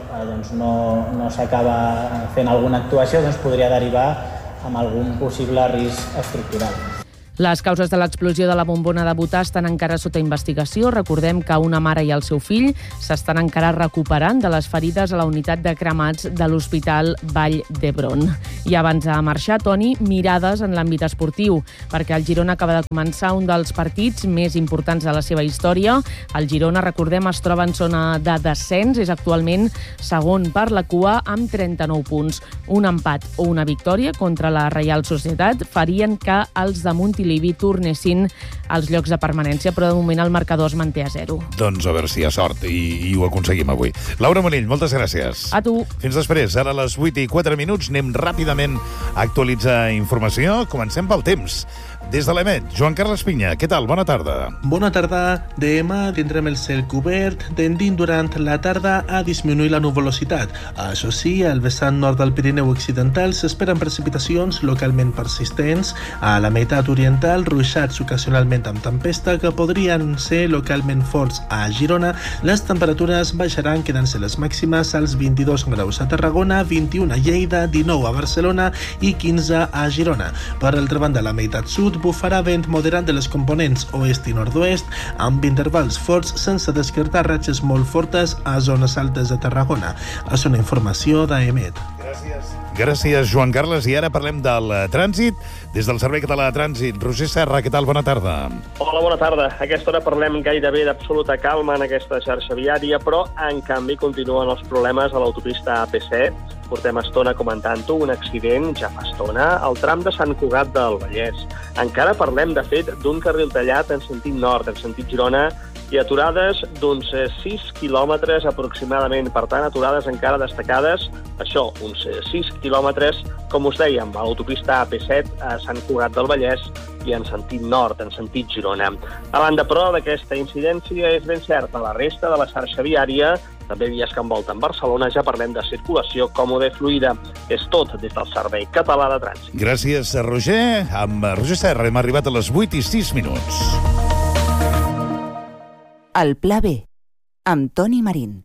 [SPEAKER 17] no s'acaba fent alguna actuació podria derivar amb algun possible risc estructural.
[SPEAKER 16] Les causes de l'explosió de la bombona de butà estan encara sota investigació. Recordem que una mare i el seu fill s'estan encara recuperant de les ferides a la unitat de cremats de l'Hospital Vall d'Hebron. I abans de marxar, Toni, mirades en l'àmbit esportiu, perquè el Girona acaba de començar un dels partits més importants de la seva història. El Girona, recordem, es troba en zona de descens, és actualment segon per la cua amb 39 punts. Un empat o una victòria contra la Reial Societat farien que els de Montilivi tornessin als llocs de permanència, però de moment el marcador es manté a 0.
[SPEAKER 1] Doncs a veure si hi ha sort i ho aconseguim avui. Laura Monill, moltes gràcies.
[SPEAKER 16] A tu.
[SPEAKER 1] Fins després. Ara a les 8:04 anem ràpidament a actualitzar informació. Comencem pel temps. Des de l'EMET, Joan Carles Pinya, què tal? Bona tarda.
[SPEAKER 4] Bona tarda. Demà tindrem el cel cobert, tendint durant la tarda a disminuir la nuvolositat. Això sí, al vessant nord del Pirineu Occidental s'esperen precipitacions localment persistents. A la meitat oriental, ruixats ocasionalment amb tempesta que podrien ser localment forts a Girona. Les temperatures baixaran, quedant-se les màximes als 22 graus a Tarragona, 21 a Lleida, 19 a Barcelona i 15 a Girona. Per altra banda, a la meitat sud bufarà vent moderat de les components oest i nord-oest, amb intervals forts sense descartar ratxes molt fortes a zones altes de Tarragona. És una informació d'EMET.
[SPEAKER 1] Gràcies, Joan Carles. I ara parlem del trànsit. Des del Servei Català de Trànsit, Roger Serra, què tal? Bona tarda.
[SPEAKER 18] Hola, bona tarda. A aquesta hora parlem gairebé d'absoluta calma en aquesta xarxa viària, però, en canvi, continuen els problemes a l'autopista AP7. Portem estona comentant-ho, un accident, ja fa estona, al tram de Sant Cugat del Vallès. Encara parlem, de fet, d'un carril tallat en sentit nord, en sentit Girona, i aturades d'uns 6 quilòmetres aproximadament. Per tant, aturades encara destacades, això, uns 6 quilòmetres, com us dèiem, a l'autopista AP7 a Sant Cugat del Vallès i en sentit nord, en sentit Girona. A banda, però, d'aquesta incidència és ben certa la resta de la xarxa viària, també vies que envolten Barcelona, ja parlem de circulació còmoda i fluida. És tot des del Servei Català de Trànsit.
[SPEAKER 1] Gràcies, Roger. Amb Roger Serra hem arribat a les 8:06.
[SPEAKER 2] El Pla B, amb Toni Marín.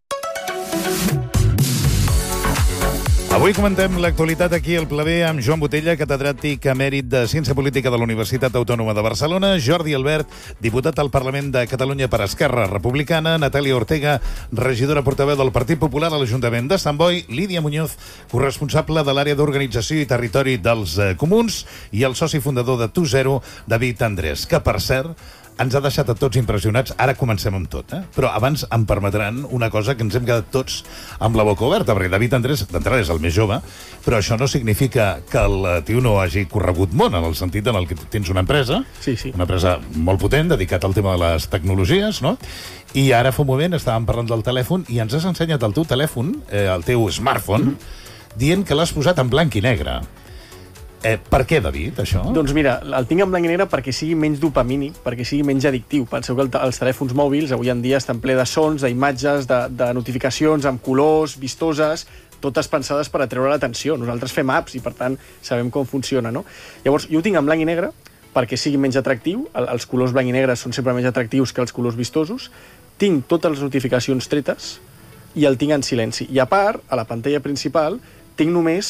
[SPEAKER 1] Avui comentem l'actualitat aquí al Pla B amb Joan Botella, catedràtic emèrit de Ciència Política de la Universitat Autònoma de Barcelona, Jordi Albert, diputat al Parlament de Catalunya per Esquerra Republicana, Natàlia Ortega, regidora portaveu del Partit Popular a l'Ajuntament de Sant Boi, Lídia Muñoz, corresponsable de l'àrea d'Organització i Territori dels Comuns, i el soci fundador de Tu0, David Andrés, que, per cert, ens ha deixat a tots impressionats. Ara comencem amb tot, però abans em permetran una cosa que ens hem quedat tots amb la boca oberta, perquè David Andrés, d'entrada, és el més jove, però això no significa que el tio no hagi corregut món, en el sentit en el que tens una empresa, una empresa molt potent, dedicat al tema de les tecnologies, no? I ara fa un moment estàvem parlant del telèfon i ens has ensenyat el teu telèfon, el teu smartphone, dient que l'has posat en blanc i negre. Per què, David, això?
[SPEAKER 10] Doncs mira, el tinc en blanc i negre perquè sigui menys dopamínic, perquè sigui menys addictiu. Penseu que els telèfons mòbils avui en dia estan ple de sons, d'imatges, de notificacions amb colors, vistoses, totes pensades per atreure l'atenció. Nosaltres fem apps i, per tant, sabem com funciona, no? Llavors, jo ho tinc en blanc i negre perquè sigui menys atractiu. Els colors blanc i negre són sempre més atractius que els colors vistosos. Tinc totes les notificacions tretes i el tinc en silenci. I a part, a la pantalla principal, tinc només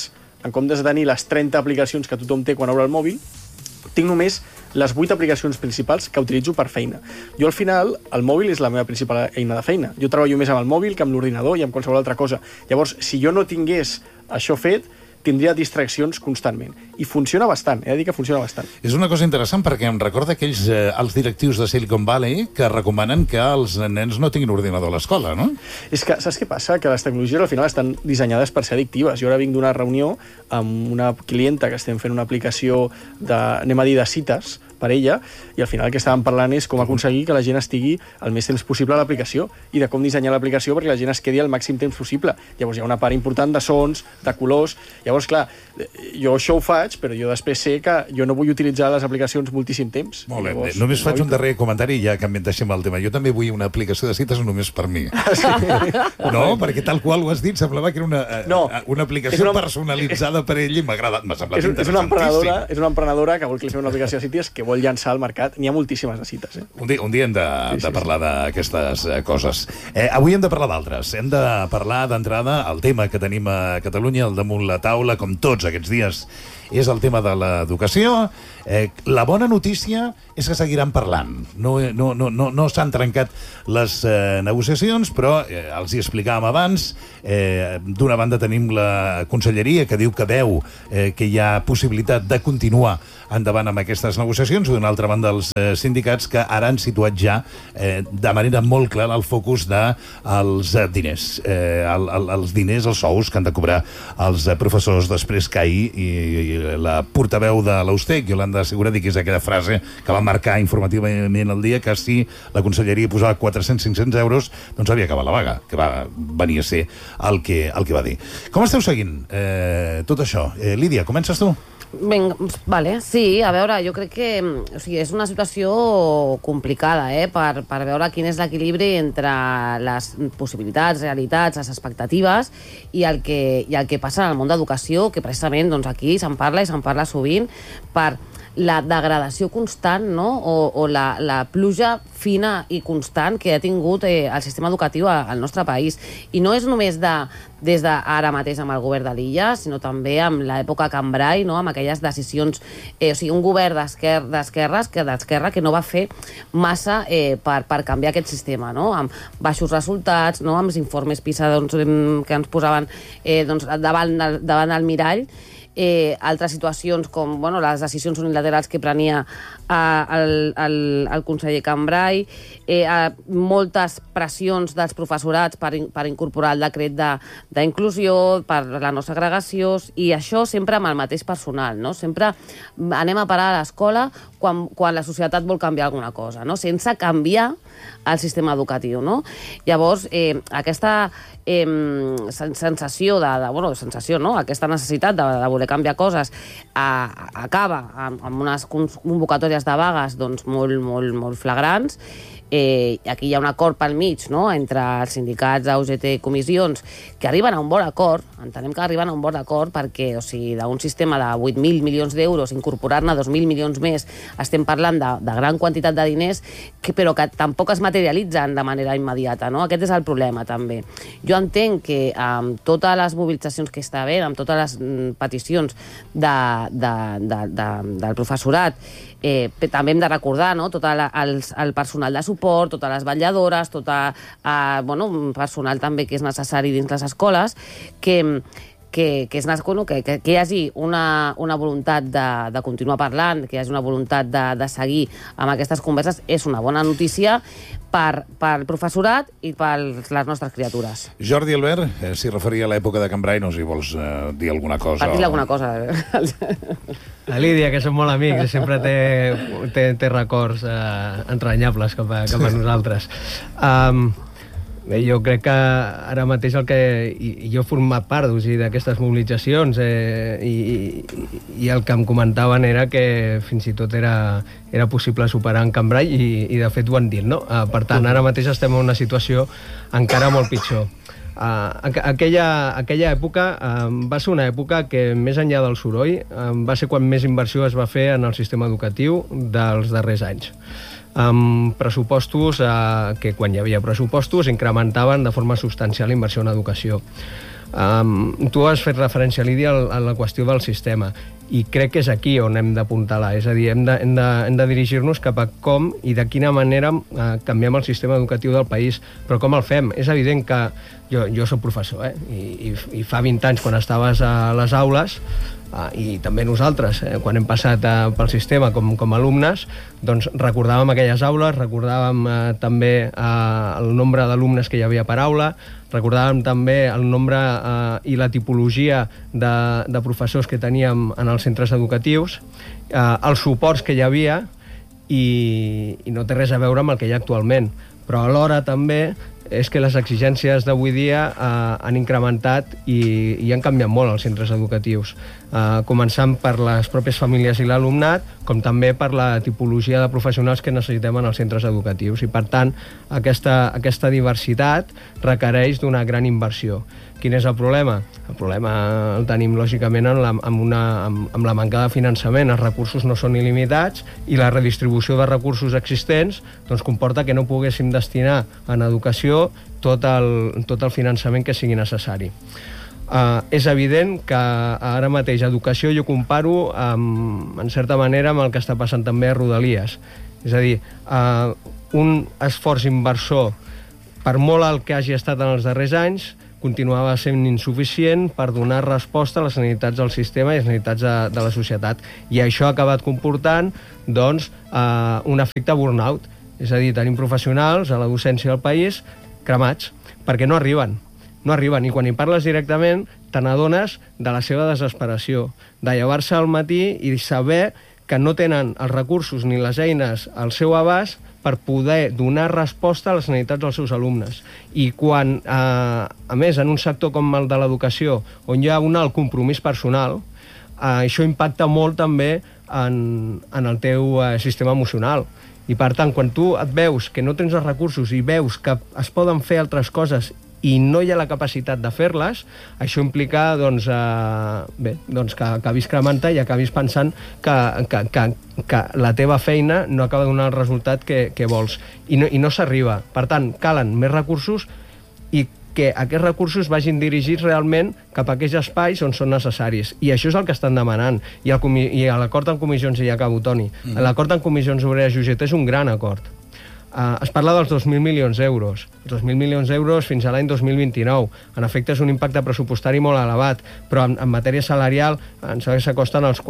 [SPEAKER 10] en comptes de tenir les 30 aplicacions que tothom té quan obre el mòbil, tinc només les 8 aplicacions principals que utilitzo per feina. Jo, al final, el mòbil és la meva principal eina de feina. Jo treballo més amb el mòbil que amb l'ordinador i amb qualsevol altra cosa. Llavors, si jo no tingués això fet, tindria distraccions constantment. I funciona bastant, he de dir que funciona bastant.
[SPEAKER 1] És una cosa interessant perquè em recorda aquells els directius de Silicon Valley que recomanen que els nens no tinguin ordinador a l'escola, no?
[SPEAKER 10] És que, saps què passa? Que les tecnologies al final estan dissenyades per ser addictives. Jo ara vinc d'una reunió amb una clienta que estem fent una aplicació anem a dir, de cites per ella, i al final el que estàvem parlant és com aconseguir que la gent estigui el més temps possible a l'aplicació i de com dissenyar l'aplicació perquè la gent es quedi el màxim temps possible. Llavors hi ha una part important de sons, de colors. Llavors, clar, jo això ho faig, però jo després sé que jo no vull utilitzar les aplicacions moltíssim temps.
[SPEAKER 1] Molt bé. Només faig un darrer comentari i ja que deixem el tema. Jo també vull una aplicació de cites només per mi. No, perquè tal qual ho has dit, semblava que era una aplicació personalitzada per ell i m'ha agradat, m'ha semblat interessantíssim.
[SPEAKER 10] És una emprenedora que vol que li fem una aplicació de cites que vol llançar al mercat. N'hi ha moltíssimes de cites.
[SPEAKER 1] Un dia hem de parlar d'aquestes coses. Avui hem de parlar d'altres. Hem de parlar d'entrada el tema que tenim a Catalunya al damunt la taula, com tots aquests dies, és el tema de l'educació. La bona notícia és que seguiran parlant. No s'han trencat les negociacions, però els hi explicàvem abans. D'una banda tenim la Conselleria, que diu que veu que hi ha possibilitat de continuar endavant amb aquestes negociacions, i d'una altra banda els sindicats, que ara han situat ja de manera molt clara el focus dels diners. Els diners, els sous que han de cobrar els professors. Després que ahir i la portaveu de l'Austec, Yolanda Segura, que és aquella frase que va marcar informativament el dia, que si la Conselleria posava 400-500 euros, doncs havia acabat la vaga, que va venir a ser el que va dir. Com esteu seguint tot això? Lídia, comences tu?
[SPEAKER 11] Vale, sí, a veure, jo crec que és una situació complicada per veure quin és l'equilibri entre les possibilitats, realitats, les expectatives i el que passa en el món d'educació, que precisament aquí se'n parla i se'n parla sovint per la degradació constant, no? o la pluja fina i constant que ha tingut el sistema educatiu al nostre país. I no és només des d'ara mateix amb el govern de l'illa, sinó també amb l'època Cambray, no? Amb aquelles decisions, o sigui, un govern d'esquerra que no va fer massa per canviar aquest sistema, no? Amb baixos resultats, no? Amb els informes PISA que ens posaven davant del mirall. Altres situacions com les decisions unilaterals que prenia el conseller Cambray, moltes pressions dels professorats per incorporar el decret d'inclusió, per la no segregació, i això sempre amb el mateix personal, no? Sempre anem a parar a l'escola quan la societat vol canviar alguna cosa, no? Sense canviar el sistema educatiu, no? Llavors, aquesta sensació aquesta necessitat de voler canviar coses acaba amb unes convocatòries de vagues molt flagrants. Aquí hi ha un acord pel mig, no?, entre els sindicats d'UGT i comissions, que arriben a un bon acord. Entenem que arriben a un bon acord perquè, o sigui, d'un sistema de 8.000 milions d'euros, incorporar-ne 2.000 milions més, estem parlant de gran quantitat de diners, però que tampoc es materialitzen de manera immediata, no? Aquest és el problema, també. Jo entenc que amb totes les mobilitzacions que està havent, amb totes les peticions del professorat, també hem de recordar, no?, tot el personal de suport, totes les vetlladores, tot personal també que és necessari dins les escoles, que hi hagi una voluntat de continuar parlant, que hi hagi una voluntat de seguir amb aquestes converses, és una bona notícia pel professorat i per les nostres criatures.
[SPEAKER 1] Jordi Albert, s'hi referia a l'època de Cambray, no sé si vols dir alguna cosa.
[SPEAKER 11] Per dir alguna cosa.
[SPEAKER 13] La Lídia, que som molt amics, sempre té records entranyables cap a nosaltres. Jo crec que ara mateix jo he format part d'aquestes mobilitzacions i el que em comentaven era que fins i tot era possible superar en Cambray i de fet ho han dit, no? Per tant, ara mateix estem en una situació encara molt pitjor. Aquella època va ser una època que, més enllà del soroll, va ser quan més inversió es va fer en el sistema educatiu dels darrers anys. Amb pressupostos que, quan hi havia pressupostos, incrementaven de forma substancial la inversió en educació. Tu has fet referència, Lídia, a la qüestió del sistema, i crec que és aquí on hem d'apuntalar, és a dir, hem de dirigir-nos cap a com i de quina manera canviem el sistema educatiu del país, però com el fem? És evident que jo soc professor, i fa 20 anys, quan estaves a les aules, i també nosaltres, quan hem passat pel sistema com a alumnes, doncs recordàvem aquelles aules, recordàvem també el nombre d'alumnes que hi havia per aula, recordàvem també el nombre i la tipologia de professors que teníem en els centres educatius, els suports que hi havia, i no té res a veure amb el que hi ha actualment. Però alhora també és que les exigències d'avui dia han incrementat i han canviat molt els centres educatius, començant per les pròpies famílies i l'alumnat, com també per la tipologia de professionals que necessitem en els centres educatius. I, per tant, aquesta diversitat requereix d'una gran inversió. Quin és el problema? El problema el tenim, lògicament, amb la manca de finançament. Els recursos no són il·limitats i la redistribució de recursos existents doncs, comporta que no poguéssim destinar en educació tot el finançament que sigui necessari. És evident que ara mateix educació jo comparo en certa manera amb el que està passant també a Rodalies. És a dir, un esforç inversor, per molt alt que hagi estat en els darrers anys, continuava sent insuficient per donar resposta a les necessitats del sistema i les necessitats de la societat. I això ha acabat comportant doncs, un efecte burnout. És a dir, tenim professionals a la docència del país cremats, perquè no arriben. No arriben, i quan hi parles directament te n'adones de la seva desesperació, de llevar-se al matí i saber que no tenen els recursos ni les eines al seu abast per poder donar resposta a les necessitats dels seus alumnes. I quan, a més, en un sector com el de l'educació, on hi ha un alt compromís personal, això impacta molt també en el teu sistema emocional. I, per tant, quan tu et veus que no tens els recursos i veus que es poden fer altres coses i no hi ha la capacitat de fer-les, això implica que acabis cremant-te i acabis pensant que la teva feina no acaba donant el resultat que vols. I no s'arriba. Per tant, calen més recursos i que aquests recursos vagin dirigits realment cap a aquells espais on són necessaris. I això és el que estan demanant. I l'acord en comissions, i ja acabo, Toni, l'acord en comissions obreres i UGT és un gran acord. Es parla dels 2.000 milions d'euros. Els 2.000 milions d'euros fins a l'any 2029. En efecte, és un impacte pressupostari molt elevat, però en matèria salarial ens s'acosten als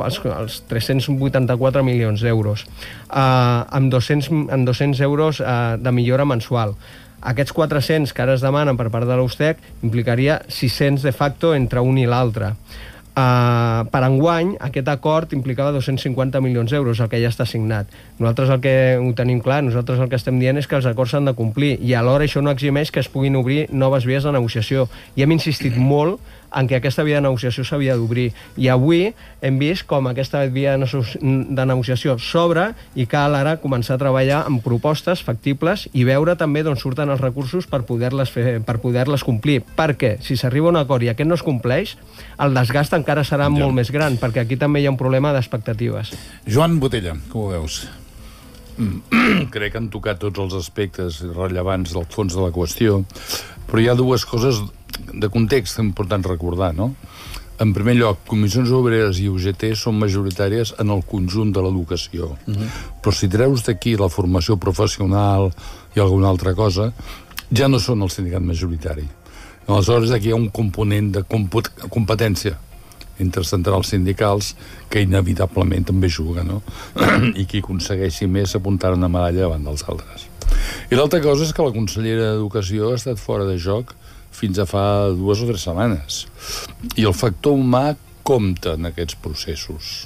[SPEAKER 13] 384 milions d'euros, amb 200 euros de millora mensual. Aquests 400 que ara es demanen per part de l'USTEC implicaria 600 de facto entre un i l'altre. Per enguany, aquest acord implicava 250 milions d'euros, el que ja està signat. Nosaltres el que ho tenim clar, nosaltres el que estem dient és que els acords s'han de complir, i alhora això no eximeix que es puguin obrir noves vies de negociació. I hem insistit molt en què aquesta via de negociació s'havia d'obrir. I avui hem vist com aquesta via de negociació s'obre i cal ara començar a treballar amb propostes factibles i veure també d'on surten els recursos per poder-les complir. Perquè si s'arriba a un acord i aquest no es compleix, el desgast encara serà molt més gran, perquè aquí també hi ha un problema d'expectatives.
[SPEAKER 1] Joan Botella, com ho veus?
[SPEAKER 9] Crec que han tocat tots els aspectes rellevants del fons de la qüestió, però hi ha dues coses de context important recordar, no? En primer lloc, comissions obreres i UGT són majoritàries en el conjunt de l'educació. Però si treus d'aquí la formació professional i alguna altra cosa, ja no són el sindicat majoritari. Aleshores, aquí hi ha un component de competència entre centrals sindicals que inevitablement també juga, no? I qui aconsegueixi més apuntar una medalla davant dels altres. I l'altra cosa és que la consellera d'Educació ha estat fora de joc fins a fa 2 o 3 setmanes. I el factor humà compta en aquests processos.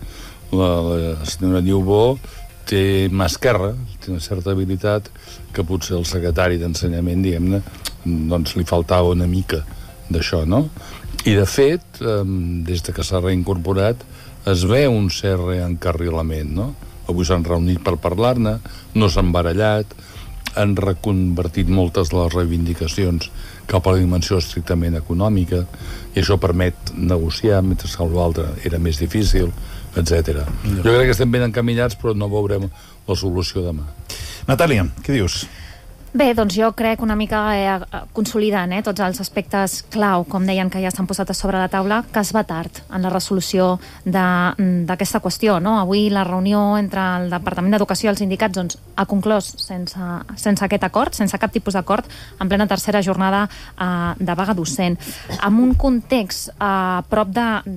[SPEAKER 9] La senyora Niubó té mà esquerra, té una certa habilitat que potser el secretari d'Ensenyament, diguem-ne, doncs li faltava una mica d'això, no? I, de fet, des que s'ha reincorporat, es veu un cert reencarrilament, no? Avui s'han reunit per parlar-ne, no s'han barallat, han reconvertit moltes de les reivindicacions cap a la dimensió estrictament econòmica, i això permet negociar, mentre que l'altre era més difícil, etc. Jo crec que estem ben encaminats, però no veurem la solució demà.
[SPEAKER 1] Natàlia, què dius?
[SPEAKER 12] Bé, doncs jo crec una mica consolidant tots els aspectes clau, com deien que ja s'han posat a sobre la taula, que es va tard en la resolució d'aquesta qüestió. No? Avui la reunió entre el Departament d'Educació i els sindicats doncs, ha conclòs sense aquest acord, sense cap tipus d'acord, en plena tercera jornada de vaga docent. En un context a prop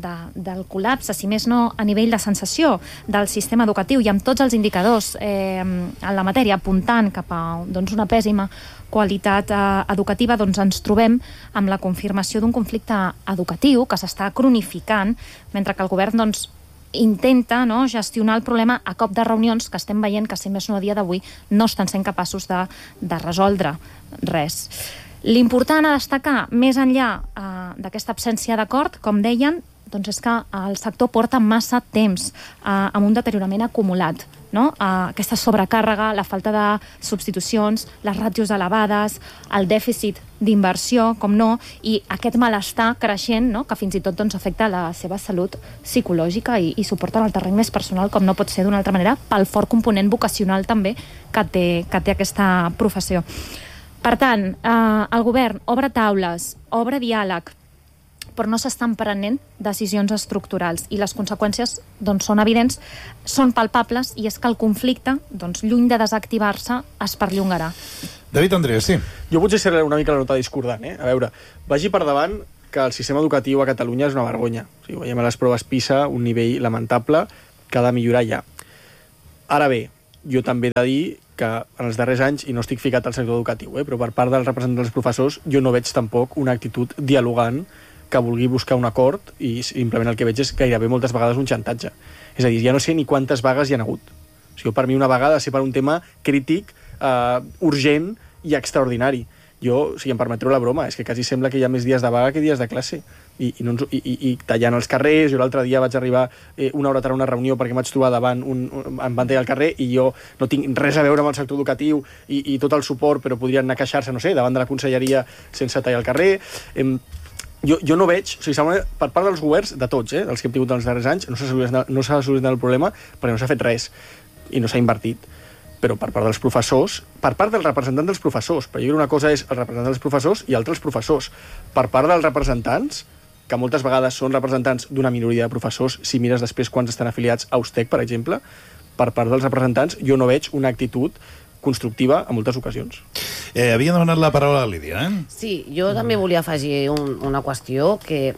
[SPEAKER 12] del col·lapse, si més no a nivell de sensació del sistema educatiu i amb tots els indicadors en la matèria apuntant cap a una pèssima qualitat educativa, doncs ens trobem amb la confirmació d'un conflicte educatiu que s'està cronificant, mentre que el govern intenta gestionar el problema a cop de reunions que estem veient que, si més no a dia d'avui, no estan sent capaços de resoldre res. L'important a destacar, més enllà d'aquesta absència d'acord, com deien, doncs és que el sector porta massa temps amb un deteriorament acumulat. Aquesta sobrecàrrega, la falta de substitucions, les ràtios elevades, el dèficit d'inversió, com no, i aquest malestar creixent que fins i tot afecta la seva salut psicològica i suporta en el terreny més personal, com no pot ser d'una altra manera, pel fort component vocacional també que té aquesta professió. Per tant, el govern obre taules, obre diàleg, però no s'estan prenent decisions estructurals i les conseqüències són evidents, són palpables, i és que el conflicte, lluny de desactivar-se, es perllongarà.
[SPEAKER 1] David Andrés, sí.
[SPEAKER 10] Jo potser seré una mica la nota discordant. A veure, vagi per davant que el sistema educatiu a Catalunya és una vergonya. Veiem a les proves PISA un nivell lamentable que ha de millorar ja. Ara bé, jo també he de dir que en els darrers anys, i no estic ficat al sector educatiu, però per part dels representants dels professors, jo no veig tampoc una actitud dialogant que vulgui buscar un acord, i simplement el que veig és gairebé moltes vegades un xantatge. És a dir, ja no sé ni quantes vagues hi ha hagut. Per mi una vaga ha de ser per un tema crític, urgent i extraordinari. Si em permetreu la broma, és que quasi sembla que hi ha més dies de vaga que dies de classe. I tallant els carrers. Jo l'altre dia vaig arribar una hora tard a una reunió perquè vaig trobar davant em van tallar al carrer, i jo no tinc res a veure amb el sector educatiu i tot el suport, però podrien anar a queixar-se, no sé, davant de la conselleria sense tallar el carrer. Jo no veig, per part dels governs, de tots, dels que hem tingut els darrers anys, no s'ha solucionat el problema perquè no s'ha fet res i no s'ha invertit. Però per part dels professors, per part del representant dels professors, però jo crec que una cosa és el representant dels professors i altres professors. Per part dels representants, que moltes vegades són representants d'una minoria de professors, si mires després quants estan afiliats a USTEC, per exemple, per part dels representants jo no veig una actitud constructiva en moltes ocasions.
[SPEAKER 1] Havia demanat la paraula a Lídia,
[SPEAKER 11] Sí, jo també volia afegir una qüestió que,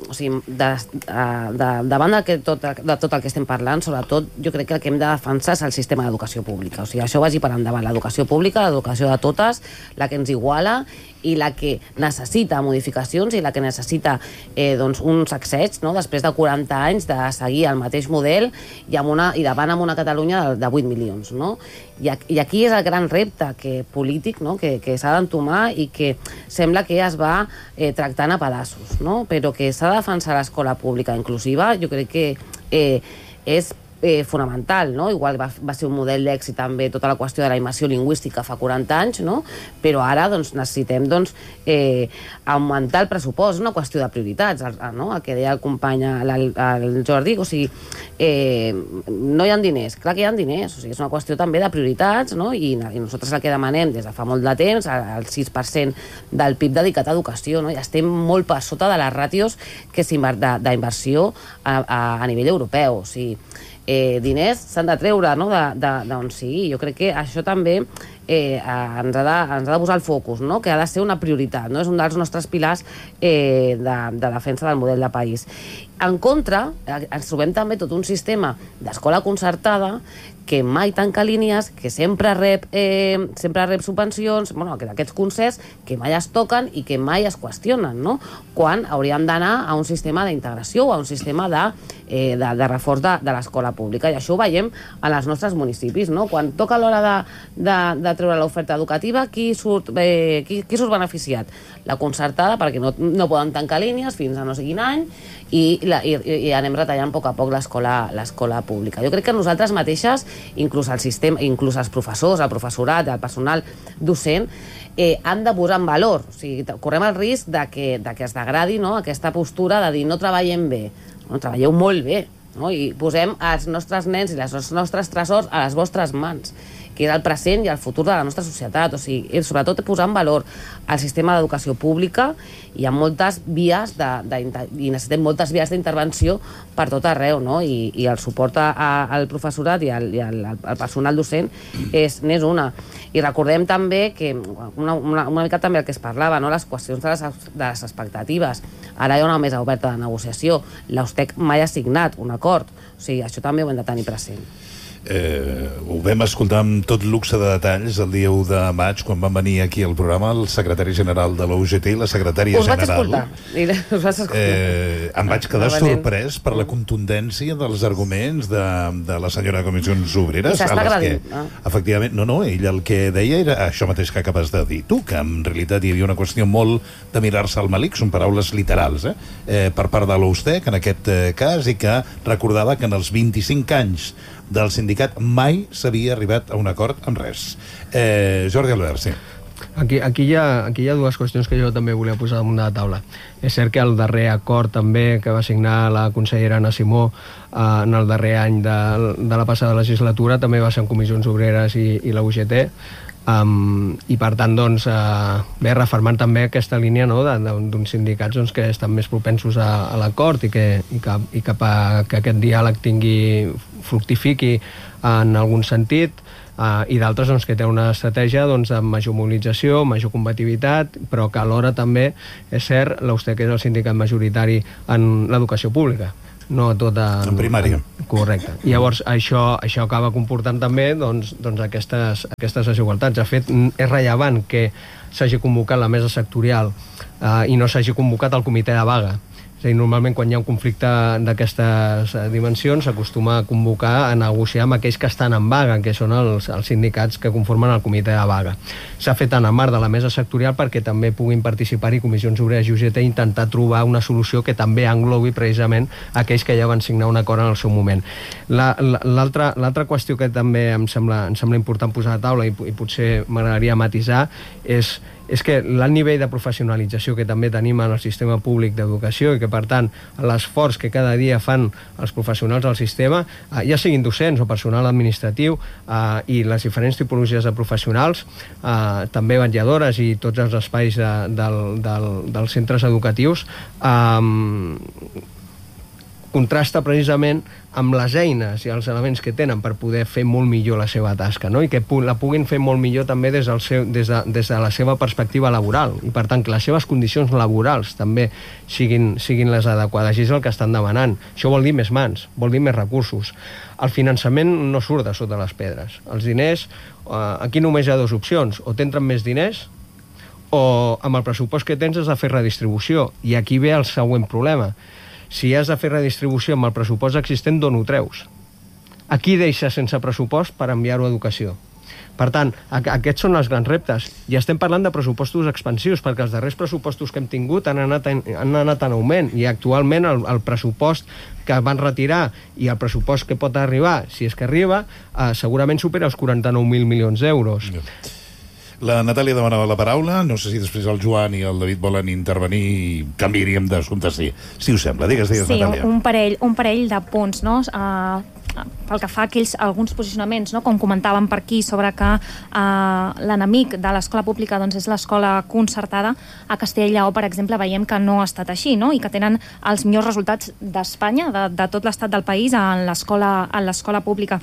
[SPEAKER 11] davant de tot el que estem parlant, sobretot jo crec que el que hem de defensar és el sistema d'educació pública. Això vagi per endavant, l'educació pública, l'educació de totes, la que ens iguala i la que necessita modificacions i la que necessita un sacseig, després de 40 anys de seguir el mateix model i davant amb una Catalunya de 8 milions. I aquí és el gran repte polític que s'ha d'entomar i que sembla que es va tractant a pedaços, però que s'ha de defensar l'escola pública inclusiva. Jo crec que és fonamental, igual va ser un model d'èxit també tota la qüestió de la immersió lingüística fa 40 anys, però ara necessitem augmentar el pressupost, és una qüestió de prioritats, el que deia el company el Jordi, no hi ha diners, clar que hi ha diners, és una qüestió també de prioritats, i nosaltres el que demanem des de fa molt de temps, el 6% del PIB dedicat a educació, i estem molt per sota de les ràtios d'inversió a nivell europeu, diners s'han de treure d'on sigui. Jo crec que això també ens ha de posar el focus, que ha de ser una prioritat, és un dels nostres pilars de defensa del model de país. En contra, ens trobem també tot un sistema d'escola concertada que mai tanca línies, que sempre rep subvencions, aquests concerts que mai es toquen i que mai es qüestionen, quan hauríem d'anar a un sistema d'integració o a un sistema de reforç de l'escola pública. I això ho veiem en els nostres municipis. Quan toca l'hora de treure l'oferta educativa, qui surt beneficiat? La concertada, perquè no poden tancar línies fins a no sé quin any, i anem retallant a poc l'escola pública. Jo crec que nosaltres mateixes, inclús el sistema, inclús els professors, el professorat, el personal docent, han de posar en valor. Correm el risc que es degradi aquesta postura de dir no treballem bé. Treballeu molt bé, i posem els nostres nens i els nostres tresors a les vostres mans. que és el present i el futur de la nostra societat. O sigui, sobretot posar en valor el sistema d'educació pública. Hi ha moltes vies i necessitem moltes vies d'intervenció per tot arreu, no? I el suport al professorat i al personal docent n'és una. I recordem també que una mica també el que es parlava, no? Les qüestions de les expectatives. Ara hi ha una mesa oberta de negociació. L'Austec mai ha signat un acord. O sigui, això també ho hem de tenir present.
[SPEAKER 1] Ho vam escoltar amb tot luxe de detalls el dia 1 de maig, quan van venir aquí al programa el secretari general de la UGT i la secretària general.
[SPEAKER 11] Us vaig escoltar.
[SPEAKER 1] Em vaig quedar sorprès per la contundència dels arguments de la senyora de Comissions Obreres.
[SPEAKER 11] I s'està agradint.
[SPEAKER 1] Efectivament, ell el que deia era això mateix que acabes de dir tu, que en realitat hi havia una qüestió molt de mirar-se al malic, són paraules literals, per part de l'Austec, en aquest cas, i que recordava que en els 25 anys del sindicat mai s'havia arribat a un acord amb res. Jordi Albert, sí.
[SPEAKER 13] Aquí hi ha dues qüestions que jo també volia posar damunt de la taula. És cert que el darrer acord també que va signar la consellera Anna Simó en el darrer any de la passada legislatura també va ser en Comissions Obreres i la UGT, i per tant refermant també aquesta línia d'uns sindicats que estan més propensos a l'acord i que aquest diàleg fructifiqui en algun sentit, i d'altres que té una estratègia de major mobilització, major combativitat, però que alhora també és cert l'Austec és el sindicat majoritari en l'educació pública, no tota...
[SPEAKER 1] En primària.
[SPEAKER 13] Correcte. I llavors això acaba comportant també aquestes desigualtats. De fet, és rellevant que s'hagi convocat la mesa sectorial i no s'hagi convocat el comitè de vaga. És a dir, normalment quan hi ha un conflicte d'aquestes dimensions s'acostuma a convocar, a negociar amb aquells que estan en vaga, que són els sindicats que conformen el comitè de vaga. S'ha fet en el marc de la mesa sectorial perquè també puguin participar-hi Comissions Obreres i UGT i intentar trobar una solució que també englobi precisament aquells que ja van signar un acord en el seu moment. L'altra qüestió que també em sembla important posar a taula i potser m'agradaria matisar és que l'alt nivell de professionalització que també tenim en el sistema públic d'educació i que, per tant, l'esforç que cada dia fan els professionals del sistema, ja siguin docents o personal administratiu, i les diferents tipologies de professionals, també vetlladores i tots els espais dels centres educatius, contrasta precisament amb les eines i els elements que tenen per poder fer molt millor la seva tasca, no? I que la puguin fer molt millor també des de la seva perspectiva laboral, i per tant que les seves condicions laborals també siguin les adequades, i és el que estan demanant. Això vol dir més mans, vol dir més recursos. El finançament no surt de sota les pedres. Els diners, aquí només hi ha dues opcions: o t'entren més diners o amb el pressupost que tens has de fer redistribució, i aquí ve el següent problema. Si has de fer redistribució amb el pressupost existent, d'on ho treus? A qui deixes sense pressupost per enviar-ho a educació? Per tant, aquests són els grans reptes. I estem parlant de pressupostos expansius, perquè els darrers pressupostos que hem tingut han anat en augment, i actualment el pressupost que van retirar i el pressupost que pot arribar, si és que arriba, segurament supera els 49.000 milions d'euros.
[SPEAKER 1] La Natàlia demanava la paraula, no sé si després el Joan i el David volen intervenir i canviaríem d'assumpte, si us sembla. Digues, Natàlia.
[SPEAKER 12] Sí, un parell de punts, no? Pel que fa a alguns posicionaments, no? Com comentàvem per aquí, sobre que l'enemic de l'escola pública és l'escola concertada. A Castella i Lleó, per exemple, veiem que no ha estat així, no? I que tenen els millors resultats d'Espanya, de tot l'estat del país, en l'escola pública.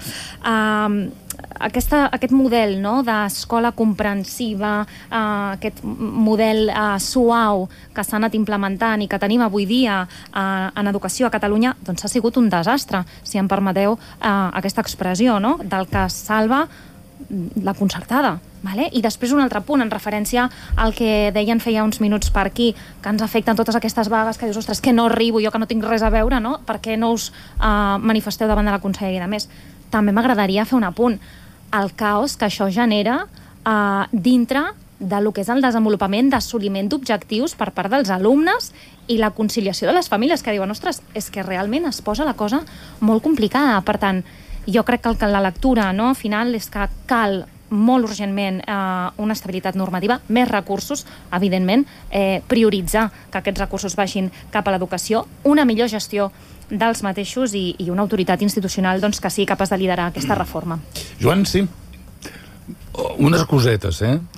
[SPEAKER 12] Aquest model, no? D'escola comprensiva, aquest model suau que s'ha anat implementant i que tenim avui dia en educació a Catalunya, doncs ha sigut un desastre, si em permeteu aquesta expressió, no? Del que salva la concertada. Vale? I després un altre punt, en referència al que deien feia uns minuts per aquí, que ens afecten totes aquestes vagues, que dius, ostres, que no arribo, jo que no tinc res a veure, no? Per què no us manifesteu davant de la conselleria? A més, també m'agradaria fer un apunt. El caos que això genera dintre del que és el desenvolupament d'assoliment d'objectius per part dels alumnes i la conciliació de les famílies, que diuen, ostres, és que realment es posa la cosa molt complicada. Per tant, jo crec que la lectura, no, final és que cal molt urgentment una estabilitat normativa, més recursos, evidentment, prioritzar que aquests recursos vagin cap a l'educació, una millor gestió dels mateixos i una autoritat institucional que sigui capaç de liderar aquesta reforma.
[SPEAKER 1] Joan, sí.
[SPEAKER 9] Unes cosetes,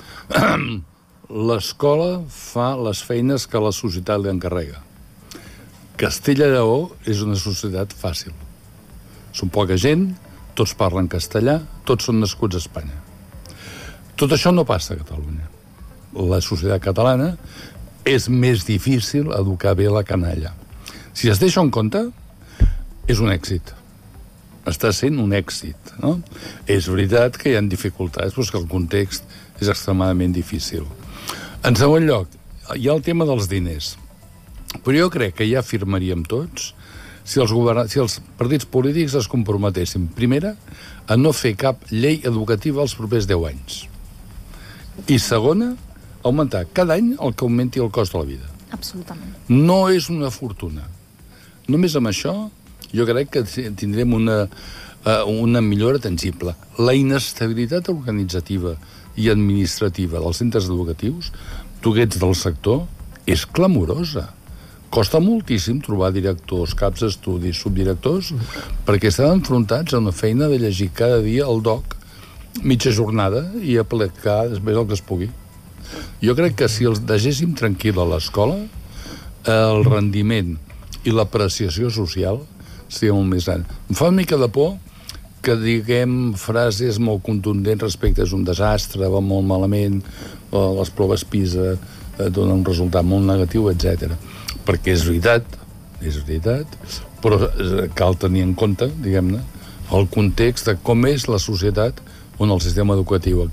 [SPEAKER 9] L'escola fa les feines que la societat li encarrega. Castella i Lleó és una societat fàcil. Són poca gent, tots parlen castellà, tots són nascuts a Espanya. Tot això no passa a Catalunya. La societat catalana és més difícil educar bé la canalla. Si es deixa en compte, és un èxit. Està sent un èxit, no? És veritat que hi ha dificultats, però que el context és extremadament difícil. En segon lloc, hi ha el tema dels diners. Però jo crec que ja afirmaríem tots si els partits polítics es comprometessin, primera, a no fer cap llei educativa els propers 10 anys. I segona, augmentar cada any el que augmenti el cost de la vida.
[SPEAKER 12] Absolutament.
[SPEAKER 9] No és una fortuna. Només amb això jo crec que tindrem una millora tangible. La inestabilitat organitzativa i administrativa dels centres educatius, tu que ets del sector, és clamorosa. Costa moltíssim trobar directors, caps d'estudis, subdirectors, perquè estan enfrontats a una feina de llegir cada dia el DOC, mitja jornada, i aplicar després el que es pugui. Jo crec que si els deixéssim tranquil a l'escola, el rendiment i l'apreciació social seria molt més gran. Em fa una mica de por que diguem frases molt contundents respecte a un desastre, va molt malament, les proves PISA donen un resultat molt negatiu, etc. Perquè és veritat, però cal tenir en compte, diguem-ne, el context de com és la societat on el sistema educatiu